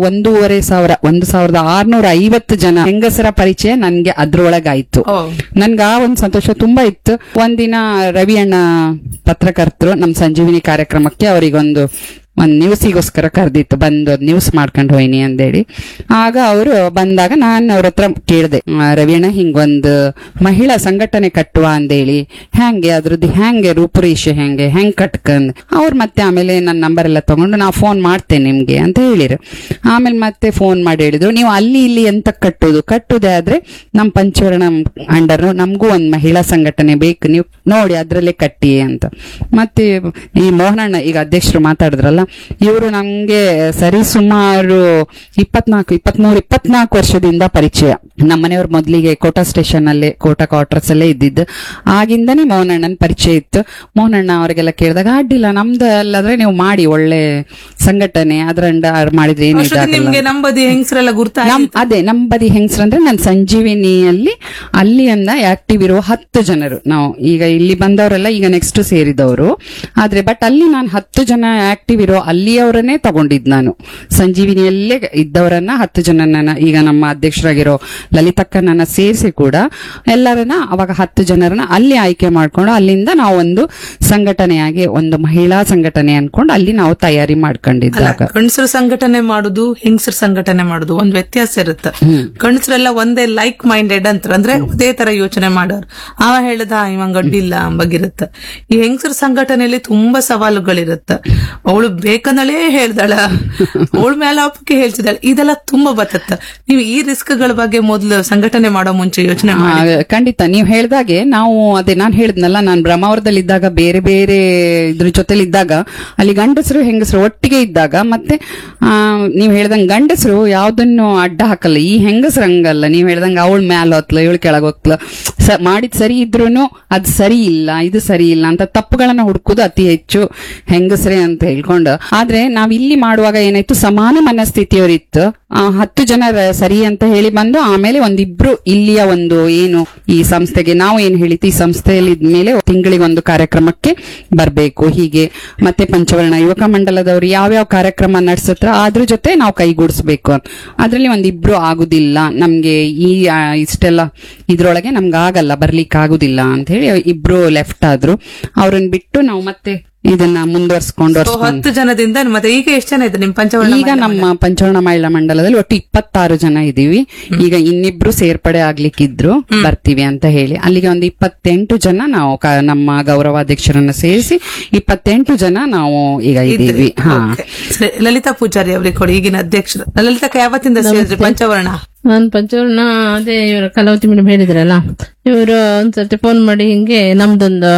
1,650 ಜನ ಹೆಂಗಸರ ಪರಿಚಯ ನನ್ಗೆ ಅದ್ರೊಳಗಾಯ್ತು. ನನ್ಗೆ ಆ ಒಂದು ಸಂತೋಷ ತುಂಬಾ ಇತ್ತು. ಒಂದಿನ ರವಿ ಅಣ್ಣ ಪತ್ರಕರ್ತರು ನಮ್ಮ ಸಂಜೀವಿನಿ ಕಾರ್ಯಕ್ರಮಕ್ಕೆ ಅವರಿಗೊಂದು ಒಂದ್ ನ್ಯೂಸಿಗೋಸ್ಕರ ಕರೆದಿತ್ತು, ಬಂದು ನ್ಯೂಸ್ ಮಾಡ್ಕೊಂಡು ಹೋಯ್ನಿ ಅಂದೇಳಿ. ಆಗ ಅವರು ಬಂದಾಗ ನಾನು ಅವ್ರ ಹತ್ರ ಕೇಳಿದೆ, ರವಿಯಣ್ಣ ಹಿಂಗೊಂದು ಮಹಿಳಾ ಸಂಘಟನೆ ಕಟ್ಟುವ ಅಂದೇಳಿ, ಹೆಂಗೆ ಅದ್ರದ್ದು ಹೆಂಗೆ ರೂಪುರೇಷೆ ಹೆಂಗ್ ಕಟ್ಕಂದ್ ಅವ್ರು ಮತ್ತೆ ಆಮೇಲೆ ನನ್ನ ನಂಬರ್ ಎಲ್ಲ ತಗೊಂಡು ನಾ ಫೋನ್ ಮಾಡ್ತೇನೆ ನಿಮ್ಗೆ ಅಂತ ಹೇಳಿರು. ಆಮೇಲೆ ಮತ್ತೆ ಫೋನ್ ಮಾಡಿ ಹೇಳಿದ್ರು, ನೀವು ಅಲ್ಲಿ ಇಲ್ಲಿ ಎಂತ ಕಟ್ಟುದೇ ಆದ್ರೆ ನಮ್ ಪಂಚವರ್ಣ ಅಂಡರ್ ನಮಗೂ ಒಂದ್ ಮಹಿಳಾ ಸಂಘಟನೆ ಬೇಕು, ನೀವು ನೋಡಿ ಅದ್ರಲ್ಲೇ ಕಟ್ಟಿ ಅಂತ. ಮತ್ತೆ ಈ ಮೋಹನಣ್ಣ ಈಗ ಅಧ್ಯಕ್ಷರು ಮಾತಾಡಿದ್ರಲ್ಲ, ಇವರು ನಮ್ಗೆ ಸರಿ ಸುಮಾರು 24 ವರ್ಷದಿಂದ ಪರಿಚಯ. ನಮ್ಮನೆಯವ್ರ ಮೊದ್ಲಿಗೆ ಕೋಟಾ ಸ್ಟೇಷನ್ ಅಲ್ಲೇ ಕೋಟಾ ಕ್ವಾರ್ಟರ್ಸ್ ಅಲ್ಲೇ ಇದ್ದಿದ್ದು. ಆಗಿಂದನೇ ಮೋಹನಣ್ಣನ ಪರಿಚಯ ಇತ್ತು. ಮೋಹನಣ್ಣ ಅವರಿಗೆಲ್ಲ ಕೇಳಿದಾಗ ಅಡ್ಡಿಲ್ಲ, ನಮ್ದು ಅಲ್ಲಾದ್ರೆ ನೀವು ಮಾಡಿ ಒಳ್ಳೆ ಸಂಘಟನೆ, ಅದ್ರಂಡ ಮಾಡಿದ್ರೆ ನಿಮ್ಗೆ ನಂಬದಿ ಹೆಂಗಸರೆಲ್ಲ ಗುರ್ತ ಅದೇ ನಂಬದಿ ಹೆಂಗಸ್ರಂದ್ರೆ ನಾನು ಸಂಜೀವಿನಿಯಲ್ಲಿ ಅಲ್ಲಿ ಆಕ್ಟಿವ್ ಇರುವ 10 ಜನರು. ನಾವು ಈಗ ಇಲ್ಲಿ ಬಂದವರೆಲ್ಲ ಈಗ ನೆಕ್ಸ್ಟ್ ಸೇರಿದವರು, ಆದ್ರೆ ಬಟ್ ಅಲ್ಲಿ ನಾನು 10 ಜನ ಆಕ್ಟಿವ್ ಇರೋ ಅಲ್ಲಿಯವರನ್ನೇ ತಗೊಂಡಿದ್. ನಾನು ಸಂಜೀವಿನಿಯಲ್ಲೇ ಇದ್ದವರನ್ನ 10 ಜನನ, ಈಗ ನಮ್ಮ ಅಧ್ಯಕ್ಷರಾಗಿರೋ ಲಲಿತಕ್ಕನನ್ನ ಸೇರಿಸಿ ಕೂಡ ಎಲ್ಲರನ್ನ ಅವಾಗ 10 ಜನರನ್ನ ಅಲ್ಲಿ ಆಯ್ಕೆ ಮಾಡ್ಕೊಂಡು ಅಲ್ಲಿಂದ ನಾವು ಒಂದು ಸಂಘಟನೆಯಾಗಿ ಒಂದು ಮಹಿಳಾ ಸಂಘಟನೆ ಅನ್ಕೊಂಡು ಅಲ್ಲಿ ನಾವು ತಯಾರಿ ಮಾಡ್ಕೊಂಡಿದ್ದಾಗ. ಗಂಡಸರು ಸಂಘಟನೆ ಮಾಡುದು ಹೆಂಗಸರು ಸಂಘಟನೆ ಮಾಡುದು ಒಂದ್ ವ್ಯತ್ಯಾಸ ಇರುತ್ತೆ. ಗಂಡಸರೆಲ್ಲ ಒಂದೇ ಲೈಕ್ ಮೈಂಡೆಡ್ ಅಂತ, ಅಂದ್ರೆ ಅದೇ ತರ ಯೋಚನೆ ಮಾಡೋರು. ಅವ ಹೇಳ್ದ ಇವಂಗ ಅಡ್ಡಿಲ್ಲ ಅಂಬಾಗಿರುತ್ತೆ. ಈ ಹೆಂಗಸರ ಸಂಘಟನೆಯಲ್ಲಿ ತುಂಬಾ ಸವಾಲುಗಳಿರುತ್ತೆ. ಅವಳು ಬೇಕಂದಳೇ ಹೇಳ್ದಾಳ, ಅವಳ ಮೇಲೆ ಅಪ್ಪಕ್ಕೆ ಹೇಳ್ತಿದ್ದಾಳೆ, ಇದೆಲ್ಲ ತುಂಬಾ ಬತ್ತತ್ತ. ನೀವು ಈ ರಿಸ್ಕ್ ಗಳ ಬಗ್ಗೆ ಮೊದಲು ಸಂಘಟನೆ ಮಾಡೋ ಮುಂಚೆ ಯೋಚನೆ ಮಾಡಿ? ಖಂಡಿತ ನೀವು ಹೇಳ್ದಾಗೆ ನಾವು ಅದೇ ನಾನು ಹೇಳಿದ್ನಲ್ಲ, ನಾನು ಬ್ರಹ್ಮಾವರದಲ್ಲಿ ಇದ್ದಾಗ ಬೇರೆ ಬೇರೆ ಇದ್ರ ಜೊತೆಲಿ ಇದ್ದಾಗ ಅಲ್ಲಿ ಗಂಡಸರು ಹೆಂಗಸರು ಒಟ್ಟಿಗೆ ಇದ್ದಾಗ, ಮತ್ತೆ ನೀವ್ ಹೇಳ್ದಂಗ ಗಂಡಸರು ಯಾವ್ದನ್ನು ಅಡ್ಡ ಹಾಕಲ್ಲ, ಈ ಹೆಂಗಸರು ಹಂಗಲ್ಲ. ನೀವ್ ಹೇಳ್ದಂಗ ಅವಳ ಮ್ಯಾಲ ಹೊತ್ಲ ಇವಳು ಕೆಳಗ್ ಹೋಗ್ಲ, ಮಾಡಿದ್ ಸರಿ ಇದ್ರೂನು ಅದ್ ಸರಿ ಇಲ್ಲ ಇದು ಸರಿ ಇಲ್ಲ ಅಂತ ತಪ್ಪುಗಳನ್ನ ಹುಡುಕುದು ಅತಿ ಹೆಚ್ಚು ಹೆಂಗಸರೇ ಅಂತ ಹೇಳ್ಕೊಂಡು. ಆದ್ರೆ ನಾವ್ ಇಲ್ಲಿ ಮಾಡುವಾಗ ಏನಾಯ್ತು, ಸಮಾನ ಮನಸ್ಥಿತಿಯವರಿತ್ತು. 10 ಜನ ಸರಿ ಅಂತ ಹೇಳಿ ಬಂದು ಆಮೇಲೆ ಒಂದಿಬ್ರು ಇಲ್ಲಿಯ ಒಂದು ಏನು ಈ ಸಂಸ್ಥೆಗೆ ನಾವು ಏನ್ ಹೇಳಿತ್ತು, ಈ ಸಂಸ್ಥೆಯಲ್ಲಿ ಇದ್ಮೇಲೆ ತಿಂಗಳಿಗೆ ಒಂದು ಕಾರ್ಯಕ್ರಮಕ್ಕೆ ಬರ್ಬೇಕು ಹೀಗೆ. ಮತ್ತೆ ಪಂಚವರ್ಣ ಯುವಕ ಮಂಡಲದವರು ಯಾವ್ಯಾವ ಕಾರ್ಯಕ್ರಮ ನಡೆಸತ್ರ ಅದ್ರ ಜೊತೆ ನಾವು ಕೈಗೂಡಿಸ್ಬೇಕು. ಅದ್ರಲ್ಲಿ ಒಂದಿಬ್ರು ಆಗುದಿಲ್ಲ ನಮ್ಗೆ, ಈ ಇಷ್ಟೆಲ್ಲ ಇದ್ರೊಳಗೆ ನಮ್ಗೆ ಆಗಲ್ಲ, ಬರ್ಲಿಕ್ಕೆ ಆಗುದಿಲ್ಲ ಅಂತ ಹೇಳಿ ಇಬ್ರು ಲೆಫ್ಟ್ ಆದ್ರು. ಅವ್ರನ್ನ ಬಿಟ್ಟು ನಾವು ಮತ್ತೆ ಇದನ್ನ ಮುಂದುವರ್ಸ್ಕೊಂಡು 10 ಜನದಿಂದ ಮತ್ತೆ ಈಗ ಎಷ್ಟು ಜನ ಇದೆ ನಿಮ್ಮ ಪಂಚವರ್ಣ? ಈಗ ನಮ್ಮ ಪಂಚವರ್ಣ ಮಹಿಳಾ ಮಂಡಲದಲ್ಲಿ ಒಟ್ಟು 26 ಜನ ಇದೀವಿ. ಈಗ ಇನ್ನಿಬ್ರು ಸೇರ್ಪಡೆ ಆಗ್ಲಿಕ್ಕಿದ್ರು ಬರ್ತೀವಿ ಅಂತ ಹೇಳಿ ಅಲ್ಲಿಗೆ ಒಂದು 28 ಜನ ನಾವು ನಮ್ಮ ಗೌರವಾಧ್ಯಕ್ಷರನ್ನ ಸೇರಿಸಿ 28 ಜನ ನಾವು ಈಗ ಇದ್ದೀವಿ. ಲಲಿತಾ ಪೂಜಾರಿ ಅವ್ರಿಗೆ ಕೊಡಿ, ಈಗಿನ ಅಧ್ಯಕ್ಷರು. ಲಲಿತಾ ಯಾವತ್ತಿಂದ ಸೇರಿದ್ರಿ ಪಂಚವರ್ಣ? ನಾನು ಪಂಚವರ್ಣ ಅದೇ ಇವರು ಕಲಾವತಿ ಮೇಡಮ್ ಹೇಳಿದ್ರಲ್ಲ, ಇವರು ಒಂದ್ಸತಿ ಫೋನ್ ಮಾಡಿ ಹಿಂಗೆ ನಮ್ದೊಂದು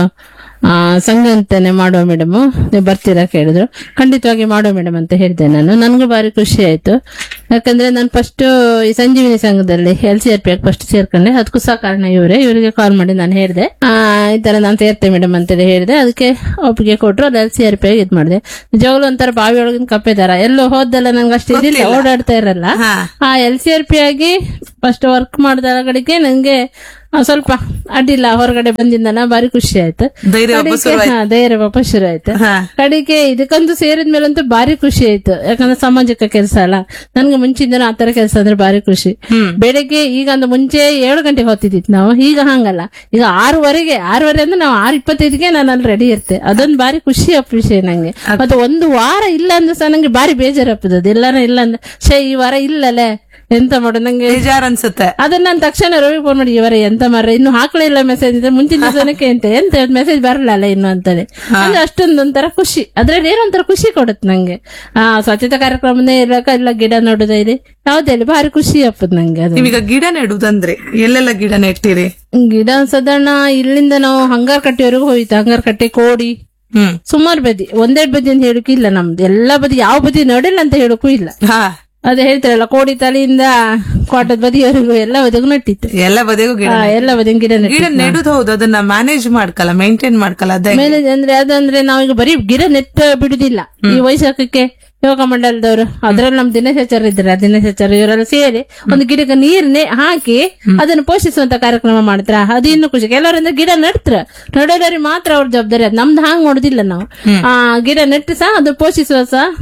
ಸಂಘಟನೆ ಮಾಡುವ ಮೇಡಮ್, ನೀವು ಬರ್ತೀರಾ ಕೇಳಿದ್ರು. ಖಂಡಿತವಾಗಿ ಮಾಡುವ ಮೇಡಮ್ ಅಂತ ಹೇಳಿದೆ ನಾನು. ನನ್ಗೂ ಬಾರಿ ಖುಷಿ ಆಯ್ತು. ಯಾಕಂದ್ರೆ ನಾನು ಫಸ್ಟ್ ಈ ಸಂಜೀವಿನಿ ಸಂಘದಲ್ಲಿ LCRP ಫಸ್ಟ್ ಸೇರ್ಕೊಂಡೆ. ಅದಕ್ಕೂ ಸಹ ಕಾರಣ ಇವರಿಗೆ ಕಾಲ್ ಮಾಡಿ ನಾನು ಹೇಳಿದೆ, ಈ ತರ ನಾನು ಸೇರ್ತೇನೆ ಮೇಡಮ್ ಅಂತೇಳಿ ಹೇಳಿದೆ. ಅದಕ್ಕೆ ಒಪ್ಪಿಗೆ ಕೊಟ್ರು. ಅದು LCRP ಇದ್ ಮಾಡಿದೆ. ನಿಜವಾಗ್ಲೂ ಒಂಥರ ಬಾವಿ ಒಳಗಿನ ಕಪ್ಪೆದಾರ, ಎಲ್ಲೋ ಹೋದಲ್ಲ ನಂಗೆ ಅಷ್ಟು ಇದಿಲ್ಲ, ಓಡಾಡ್ತಾ ಇರಲ್ಲ. ಆ LCRP ಆಗಿ ಫಸ್ಟ್ ವರ್ಕ್ ಮಾಡಿದ ಕಡೆಗೆ ನಂಗೆ ಸ್ವಲ್ಪ ಅಡ್ಡಿಲ್ಲ, ಹೊರಗಡೆ ಬಂದಿಂದ ಬಾರಿ ಖುಷಿ ಆಯ್ತು, ಧೈರ್ಯ ವಾಪಸ್ ಶುರು ಆಯ್ತು. ಕಡೆಗೆ ಇದಕ್ಕಂತೂ ಸೇರಿದ್ಮೇಲಂತೂ ಬಾರಿ ಖುಷಿ ಆಯ್ತು. ಯಾಕಂದ್ರೆ ಸಾಮಾಜಿಕ ಕೆಲಸ ಅಲ್ಲ, ನನ್ಗೆ ಮುಂಚಿಂದ ಆತರ ಕೆಲಸ ಅಂದ್ರೆ ಬಾರಿ ಖುಷಿ. ಬೆಳಿಗ್ಗೆ ಈಗ ಅಂದ್ರೆ ಮುಂಚೆ 7 ಗಂಟೆಗೆ ಹೊತ್ತಿದ್ದಿತ್ತು ನಾವು, ಈಗ ಹಂಗಲ್ಲ, ಈಗ 6:15 ಅಂದ್ರೆ ನಾವು 6:25ಗೆ ನಾನು ಅಲ್ಲಿ ರೆಡಿ ಇರ್ತೆ. ಅದೊಂದು ಬಾರಿ ಖುಷಿ ವಿಷಯ ನಂಗೆ. ಮತ್ತೆ ಒಂದು ವಾರ ಇಲ್ಲ ಅಂದ್ರೆ ಸಹ ನಂಗೆ ಬಾರಿ ಬೇಜಾರಪ್ಪದ, ಎಲ್ಲಾರ ಇಲ್ಲ ಅಂದ್ರೆ ಈ ವಾರ ಇಲ್ಲಲೇ ಎಂತ ಮಾಡು ನಂಗೆ ಬೇಜಾರ್ ಅನ್ಸುತ್ತೆ. ಅದನ್ನ ನಾನು ತಕ್ಷಣ ರವಿ ಫೋನ್ ಮಾಡಿ, ಇವರೇ ಎಂತ ಮಾರ್ರೆ ಇನ್ನು ಹಾಕ್ಲೇ ಇಲ್ಲ ಮೆಸೇಜ್ ಇದ್ರೆ ಮುಂಚಿನ ದಿವಸಕ್ಕೆ ಎಂತ ಮೆಸೇಜ್ ಬರಲ್ಲ ಇನ್ನು ಅಂತೇಳಿ. ಅಂದ್ರೆ ಅಷ್ಟೊಂದೊಂಥರ ಖುಷಿ, ಅದ್ರಲ್ಲಿ ಏನೊಂಥರ ಖುಷಿ ಕೊಡುತ್ತೆ ನಂಗೆ. ಸ್ವಚ್ಛತಾ ಕಾರ್ಯಕ್ರಮನೇ ಇರಕ ಇಲ್ಲ, ಗಿಡ ನೆಡುದ ಇದೆ ಯಾವ್ದೇ ಭಾರಿ ಖುಷಿ ಅಪ್ಪದ್ ನಂಗೆ. ಅದು ಈಗ ಗಿಡ ನೆಡುದಂದ್ರೆ ಎಲ್ಲೆಲ್ಲ ಗಿಡ ನೆಟ್ಟಿರಿ? ಗಿಡ ಸಾಧಾರಣ ಇಲ್ಲಿಂದ ನಾವು ಹಂಗಾರ್ ಕಟ್ಟೆವರೆಗೂ ಹೋಯ್ತು. ಹಂಗಾರ್ ಕಟ್ಟೆ, ಕೋಡಿ, ಸುಮಾರು ಬದಿ, ಒಂದೆರಡು ಬದಿ ಅಂತ ಹೇಳಕ್ಕೂ ಇಲ್ಲ ನಮ್ದು. ಎಲ್ಲಾ ಬದಿ ಯಾವ ಬದಿ ನೋಡಿಲ್ಲ ಅಂತ ಹೇಳಕ್ಕೂ ಇಲ್ಲ. ಅದೇ ಹೇಳ್ತಾರಲ್ಲ, ಕೋಡಿ ತಲೆಯಿಂದ ಕೋಟದ ಬದಿಯವರೆಗೂ ಎಲ್ಲ ಬದಿಗೂ ನಟ್ಟಿತ್ತು. ಎಲ್ಲ ಬದಿಗೂ ಗಿಡ ಗಿಡ ನೆಡುದು. ಹೌದು, ಅದನ್ನ ಮ್ಯಾನೇಜ್ ಮಾಡ್ಕಲ್ಲ, ಮೇಂಟೈನ್ ಮಾಡ್ಕಲ್ಲ. ಮ್ಯಾನೇಜ್ ಅಂದ್ರೆ ಅದಂದ್ರೆ ನಾವೀಗ ಬರೀ ಗಿಡ ನೆಟ್ಟ ಬಿಡುದಿಲ್ಲ. ಈ ವೈಶಾಖಕ್ಕೆ ಯೋಗ ಮಂಡಲದವರು ಅದ್ರಲ್ಲಿ ನಮ್ ದಿನಶಾಚಾರ್ಯ ಇದ್ದಾರೆ, ದಿನಶಾಚಾರ್ಯ ಇವರೆಲ್ಲ ಸೇರಿ ಒಂದು ಗಿಡಕ್ಕೆ ನೀರ್ನೆ ಹಾಕಿ ಅದನ್ನು ಪೋಷಿಸುವಂತ ಕಾರ್ಯಕ್ರಮ ಮಾಡ್ತಾರ. ಅದು ಇನ್ನು ಖುಷಿ. ಕೆಲವರಿಂದ ಗಿಡ ನೆಡ್ತಾರ, ನಡೋದವ್ರಿಗೆ ಮಾತ್ರ ಅವ್ರ ಜವಾಬ್ದಾರಿ. ಅದು ನಮ್ದು ಹಾಂಗ್ ನೋಡುದಿಲ್ಲ ನಾವು. ಗಿಡ ನೆಟ್ಟು ಸಹ ಅದು ಪೋಷಿಸುವ ಸಹ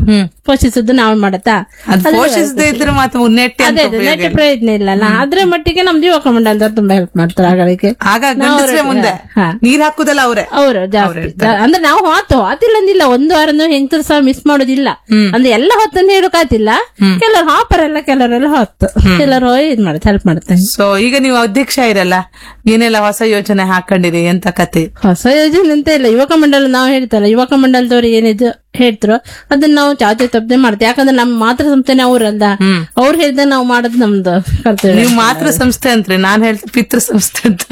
ಪೋಷಿಸುದು ನಾವು ಮಾಡತ್ತಾ ಅದು ಪೋಷಿಸದೇ ಇದ್ರೆ ಮಾತ್ರ ನೆಟ್ಟೆ ಅಂತ ಅದೇ ಅದೇ ಉಪಯೋಗ ನೆಟ್ಟ ಇಲ್ಲ. ಪ್ರಯತ್ನ ಇಲ್ಲಲ್ಲ. ಅದ್ರ ಮಟ್ಟಿಗೆ ನಮ್ದು ಯುವಕ ಮಂಡಲ ತುಂಬಾ ಹೆಲ್ಪ್ ಮಾಡ್ತಾರೆ ಆಗಳಿಗೆ. ಆಗ ಗಂಡಸ್ರೇ ಮುಂದೆ ಹಾ. ನೀರ್ ಹಾಕುದಲ್ಲ ಅವ್ರೆ. ಅವರು ಜಾಸ್ತಿ ಅಂದ್ರೆ ನಾವು ಹಾತಿಲ್ಲ ಅಂದಿಲ್ಲ, ಒಂದು ವಾರನೂ ಹೆಂಗಸರು ಸಹ ಮಿಸ್ ಮಾಡೋದಿಲ್ಲ. ಅಂದ್ರೆ ಎಲ್ಲ ಹೊತ್ತನ್ನು ಹೇಳೋಕಾತಿಲ್ಲ, ಕೆಲವರು ಹಾಪರಲ್ಲ, ಕೆಲವರೆಲ್ಲ ಹೊತ್ತು, ಕೆಲವರು ಇದ್ ಮಾಡುತ್ತೆ, ಹೆಲ್ಪ್ ಮಾಡುತ್ತೆ. ಸೊ ಈಗ ನೀವು ಅಧ್ಯಕ್ಷ ಇರಲ್ಲ, ಏನೆಲ್ಲ ಹೊಸ ಯೋಜನೆ ಹಾಕೊಂಡಿರಿ, ಎಂತ ಕತೆ? ಹೊಸ ಯೋಜನೆ ಅಂತ ಇಲ್ಲ, ಯುವಕ ಮಂಡಲ ನಾವು ಹೇಳ್ತಲ್ಲ, ಯುವಕ ಮಂಡಲದವ್ರು ಏನಿದು ಹೇಳ್ತಾರೋ ಅದನ್ನ ನಾವು ಚಾಚೆ ತಪ್ಪದೆ ಮಾಡ್ತೇವೆ. ಯಾಕಂದ್ರೆ ನಮ್ಮ ಮಾತೃ ಸಂಸ್ಥೆನೆ ಅವ್ರಲ್ಲ, ಅವ್ರು ಹೇಳಿದ ನಾವು ಮಾಡೋದು ನಮ್ದು ಕರ್ತವ್ಯ. ನೀವು ಮಾತೃ ಸಂಸ್ಥೆ ಅಂತ್ರಿ, ನಾನ್ ಹೇಳ್ತೀನಿ ಪಿತೃ ಸಂಸ್ಥೆ ಅಂತ.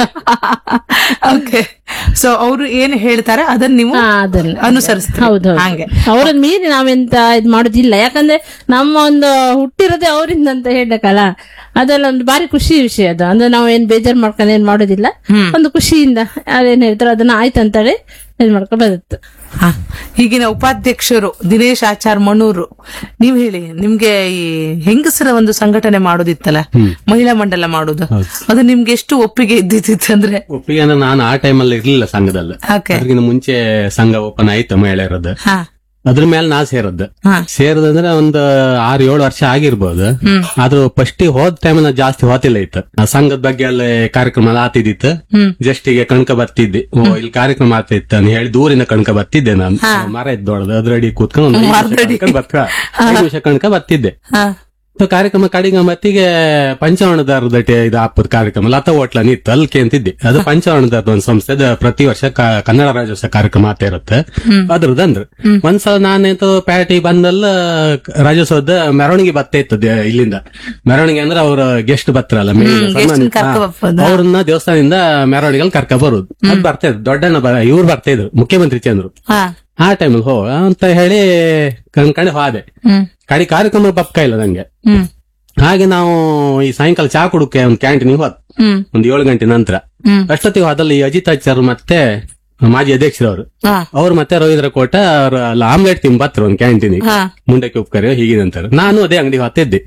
ಓಕೆ, ಸೊ ಅವ್ರು ಏನ್ ಹೇಳ್ತಾರೆ ಅದನ್ನ ನೀವು ಅದನ್ನ ಅನುಸರಿಸ್ತೀರಿ. ಹೌದು, ಹಂಗೆ ಅವ್ರನ್ನ ಮೀರಿ ನಾವೆಂತ ಇದ್ ಮಾಡೋದಿಲ್ಲ. ಯಾಕಂದ್ರೆ ನಮ್ಮ ಒಂದು ಹುಟ್ಟಿರೋದೇ ಅವರಿಂದ ಅಂತ ಹೇಳಕ್ಕಲ್ಲ, ಅದೆಲ್ಲ ಒಂದು ಬಾರಿ ಖುಷಿ ವಿಷಯ ಅದು. ಅಂದ್ರೆ ನಾವು ಏನ್ ಬೇಜಾರ್ ಮಾಡ್ಕೊಂಡು ಏನ್ ಮಾಡೋದಿಲ್ಲ, ಒಂದು ಖುಷಿಯಿಂದ ಅದೇನ್ ಹೇಳ್ತಾರೋ ಅದನ್ನ ಆಯ್ತಂತೇಳಿ ಇದ್ ಮಾಡ್ಕೊಂಡು ಬರುತ್ತೆ. ಹಾ, ಈಗಿನ ಉಪಾಧ್ಯಕ್ಷರು ದಿನೇಶ್ ಆಚಾರ್ ಮಣೂರು, ನೀವ್ ಹೇಳಿ, ನಿಮ್ಗೆ ಈ ಹೆಂಗಸರ ಒಂದು ಸಂಘಟನೆ ಮಾಡೋದಿತ್ತಲ್ಲ, ಮಹಿಳಾ ಮಂಡಲ ಮಾಡೋದು, ಅದು ನಿಮ್ಗೆ ಎಷ್ಟು ಒಪ್ಪಿಗೆ ಇದ್ದಿತ್ತಂದ್ರೆ? ಒಪ್ಪಿಗೆ ಅಂದ್ರೆ ನಾನು ಆ ಟೈಮಲ್ಲಿ ಇರ್ಲಿಲ್ಲ ಸಂಘದಲ್ಲಿ. ಓಕೆ. ಅದಕ್ಕಿಂತ ಮುಂಚೆ ಸಂಘ ಓಪನ್ ಆಯ್ತು ಮಹಿಳೆಯರದ್ದು. ಹಾ, ಅದ್ರ ಮೇಲೆ ನಾ ಸೇರದ್ದು. ಹಾ. ಸೇರದಂದ್ರೆ ಒಂದು 6-7 ವರ್ಷ ಆಗಿರ್ಬೋದು. ಆದ್ರೂ ಫಸ್ಟ್ ಹೋದ ಟೈಮ್ ಜಾಸ್ತಿ ಹೋತಿಲ್ಲ ಇತ್ತು. ಆ ಸಂಘದ ಬಗ್ಗೆ ಎಲ್ಲ ಕಾರ್ಯಕ್ರಮ ಎಲ್ಲ ಆತಿದ್ದಿತ್ತು. ಜಸ್ಟ್ ಈಗ ಕಣ್ಕ ಬರ್ತಿದ್ದೆ, ಓ ಇಲ್ಲಿ ಕಾರ್ಯಕ್ರಮ ಆಗ್ತಿತ್ತು ಅಂತ ಹೇಳಿ ದೂರಿಂದ ಕಣ್ಕ ಬರ್ತಿದ್ದೆ ನಾನು. ಮರ ಇದ್ದೊಳದು ಅದ್ರಡಿ ಕೂತ್ಕೊಂಡು ಒಂದು 5 ನಿಮಿಷ ಕಣ್ಕ ಬರ್ತಿದ್ದೆ. ಹಾ, ಕಾರ್ಯಕ್ರಮ ಕಡಿಗ ಮತ್ತಿಗೆ ಪಂಚವರ್ಣದಾರದ ಇದು ಹಾಪದ ಕಾರ್ಯಕ್ರಮ ಲತಾ ಹೋಟ್ಲ ನಿತ್ತು ಅಲ್ಕೆ ಅಂತಿದ್ದೆ. ಅದು ಪಂಚವರ್ಣದಾರದ ಒಂದು ಸಂಸ್ಥೆ, ಪ್ರತಿ ವರ್ಷ ಕನ್ನಡ ರಾಜ್ಯೋತ್ಸವ ಕಾರ್ಯಕ್ರಮ ಆಗ್ತಾ ಇರುತ್ತೆ. ಅದ್ರದಂದ್ರೆ ಒಂದ್ಸಲ ನಾನೇಂತ ಪ್ಯಾಟಿ ಬಂದಲ್ಲ ರಾಜ್ಯೋತ್ಸವದ ಮೆರವಣಿಗೆ ಬರ್ತಾ ಇತ್ತು ಇಲ್ಲಿಂದ. ಮೆರವಣಿಗೆ ಅಂದ್ರೆ ಅವ್ರ ಗೆಸ್ಟ್ ಬರ್ತಾರಲ್ಲ, ಅವ್ರನ್ನ ದೇವಸ್ಥಾನದಿಂದ ಮೆರವಣಿಗೆಲ್ಲಿ ಕರ್ಕ ಬರುದು. ಅದ್ ಬರ್ತಾ ಇದ್ರು, ದೊಡ್ಡಣ್ಣ ಇವ್ರು ಬರ್ತಾ ಇದ್ರು, ಮುಖ್ಯಮಂತ್ರಿ ಚಂದ್ರು. ಆ ಟೈಮಲ್ಲಿ ಹೋ ಅಂತ ಹೇಳಿ ಕಣ್ ಹೋದೆ. ಕಡೆ ಕಾರ್ಯಕ್ರಮ ಬಪ್ಕ ಇಲ್ಲ ನಂಗೆ. ಹಾಗೆ ನಾವು ಈ ಸಾಯಂಕಾಲ ಚಾ ಕುಡಕ್ಕೆ ಒಂದು ಕ್ಯಾಂಟೀನ್ ಹೋದ್, ಒಂದ್ 7 ಗಂಟೆ ನಂತರ. ಅಷ್ಟೊತ್ತಿಗೆ ಅದಲ್ಲಿ ಅಜಿತ್ ಆಚಾರ್ ಮತ್ತೆ ಮಾಜಿ ಅಧ್ಯಕ್ಷರವರು, ಅವ್ರು ಮತ್ತೆ ರವೀಂದ್ರ ಕೋಟ ಅವ್ರ ಆಮ್ಲೆಟ್ ತಿಂಬತ್ರ ಒಂದ್ ಕ್ಯಾಂಟೀನ್ ಮುಂಡಕ್ಕೆ ಉಪ್ಕರಿ ಹೀಗಿದಂತಾರೆ. ನಾನು ಅದೇ ಅಂಗಡಿ ಹೊತ್ತಿದ್ದೆ.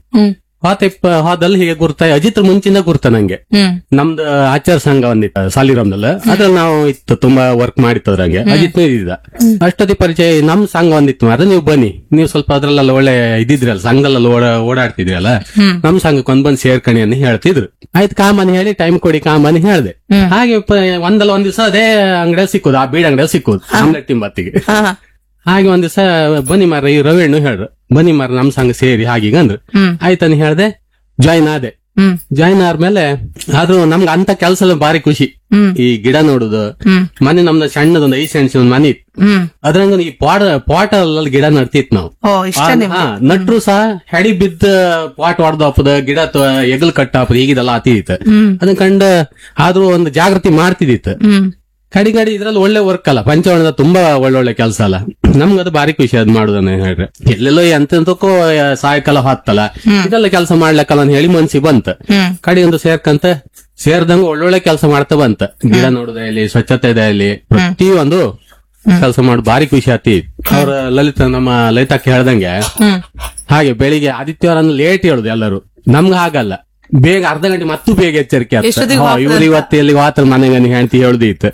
ಹೋದಲ್ಲಿ ಹೀಗೆ ಗುರ್ತ ಅಜಿತ್ ಮುಂಚಿಂದ ಗುರ್ತ ನಂಗೆ. ನಮ್ದು ಆಚಾರ ಸಂಘ ಒಂದಿತ್ತು ಸಾಲಿಗ್ರಾಮದಲ್ಲಿ, ಅದ್ರಲ್ಲಿ ನಾವು ಇತ್ತು ತುಂಬಾ ವರ್ಕ್ ಮಾಡಿತ್ತು ಅದ್ರಾಗೆ. ಅಜಿತ್ ಇದ್ದ ಅಷ್ಟೊತ್ತಿ ಪರಿಚಯ. ನಮ್ ಸಂಘ ಒಂದಿತ್ತು, ಅದ ನೀವು ಬನ್ನಿ, ನೀವು ಸ್ವಲ್ಪ ಅದ್ರಲ್ಲೆಲ್ಲ ಒಳ್ಳೆ ಇದ್ದಿದ್ರಲ್ಲ, ಸಂಘದಲ್ಲ ಓಡಾಡ್ತಿದ್ರಲ್ಲ, ನಮ್ ಸಂಘಕ್ಕೆ ಬಂದ್ ಸೇರ್ಕಣಿ ಅಂತ ಹೇಳ್ತಿದ್ರು. ಆಯ್ತು ಕಾಮನ್ ಹೇಳಿ ಟೈಮ್ ಕೊಡಿ ಕಾಮನ್ ಹೇಳ್ದೆ. ಹಾಗೆ ಒಂದ್ ದಿವಸ ಅದೇ ಅಂಗಡಿಯಲ್ಲಿ ಸಿಕ್ಕುದು, ಆ ಬೀಡ್ ಅಂಗಡಿಯಲ್ಲಿ ಸಿಕ್ಕುದು ಆಮ್ಲೆಟ್ ತಿಂಬತ್ತಿಗೆ. ಹಾಗೆ ಒಂದ್ ದಿವಸ ಬನ್ನಿ ಮಾರ ಈ ರವಿಣ್ಣು ಹೇಳ್ರು, ಬನ್ನಿ ಮಾರ ನಮ್ ಸಂಘ ಸೇರಿ ಹಾಗೀಗ ಅಂದ್ರು. ಆಯ್ತಾನೆ ಹೇಳ್ದೆ, ಜಾಯ್ನ್ ಆದೆ. ಜಾಯ್ನ್ ಆದ್ಮೇಲೆ ಆದ್ರೂ ನಮ್ಗೆ ಅಂತ ಕೆಲ್ಸ ಎಲ್ಲ ಬಾರಿ ಖುಷಿ. ಈ ಗಿಡ ನೋಡುದು, ಮನೆ ನಮ್ದು ಸಣ್ಣದೊಂದು 5 ಸೆಂಟ್ಸ್ ಒಂದ್ ಮನೆ ಇತ್ತು. ಅದ್ರಂಗ ಈ ಪಾಟ್ ಅಲ್ಲಿ ಗಿಡ ನಡ್ತಿತ್ತು ನಾವು. ನಟ್ರು ಸಹ ಹೆಡಿ ಬಿದ್ದ ಪಾಟ್ ಹೊಡೆದು ಹಾಪದ, ಗಿಡ ಎಗಲ್ ಕಟ್ಟ ಹಾಪದ, ಹೀಗಿದೆಲ್ಲ ಆತಿದಿತ್ತು. ಅದನ್ನ ಕಂಡ ಆದ್ರೂ ಒಂದು ಜಾಗೃತಿ ಮಾಡ್ತಿದ್ದಿತ್ತು. ಕಡಿಗಡಿ ಇದ್ರಲ್ಲಿ ಒಳ್ಳೆ ವರ್ಕ್ ಅಲ್ಲ, ಪಂಚವರ್ಣದ ತುಂಬಾ ಒಳ್ಳೊಳ್ಳೆ ಕೆಲಸ ಅಲ್ಲ. ನಮ್ಗದು ಬಾರಿ ಖುಷಿ ಅದ್ ಮಾಡುದನ್ನ ಹೇಳ್ರೆ. ಎಲ್ಲೆಲ್ಲೋ ಎಂತೆಂತಕ್ಕೋ ಸಾಯಂಕಾಲ ಹೊತ್ತಲ್ಲ ಇದೆಲ್ಲ ಕೆಲಸ ಮಾಡ್ಲಕ್ಕಲ್ಲ ಅಂತ ಹೇಳಿ ಮನ್ಸಿ ಬಂತ. ಕಡಿ ಒಂದು ಸೇರ್ದಂಗ ಒಳ್ಳೊಳ್ಳೆ ಕೆಲಸ ಮಾಡ್ತಾ ಬಂತ. ಗಿಡ ನೋಡೋದಾಗ್ಲಿ, ಸ್ವಚ್ಛತೆ ಇದಾಗ್ಲಿ, ಪ್ರತಿಯೊಂದು ಕೆಲಸ ಮಾಡಿ ಬಾರಿ ಖುಷಿ ಆತಿ. ಅವ್ರ ನಮ್ಮ ಲಲಿತಕ್ಕೆ ಹೇಳ್ದಂಗೆ ಹಾಗೆ ಬೆಳಿಗ್ಗೆ ಆದಿತ್ಯವಾರ ಲೇಟ್ ಹೇಳುದು ಎಲ್ಲರೂ, ನಮ್ಗ ಹಾಗಲ್ಲ, ಬೇಗ ಅರ್ಧ ಗಂಟೆ ಮತ್ತೂ ಬೇಗ ಎಚ್ಚರಿಕೆ ಆಗ್ತದೆ. ಇವ್ರು ಇವತ್ತು ಎಲ್ಲಿ ವಾತ್ರ ಮನೆಗೆ ಹೆಂಡತಿ ಹೇಳುದಿತ್ತು.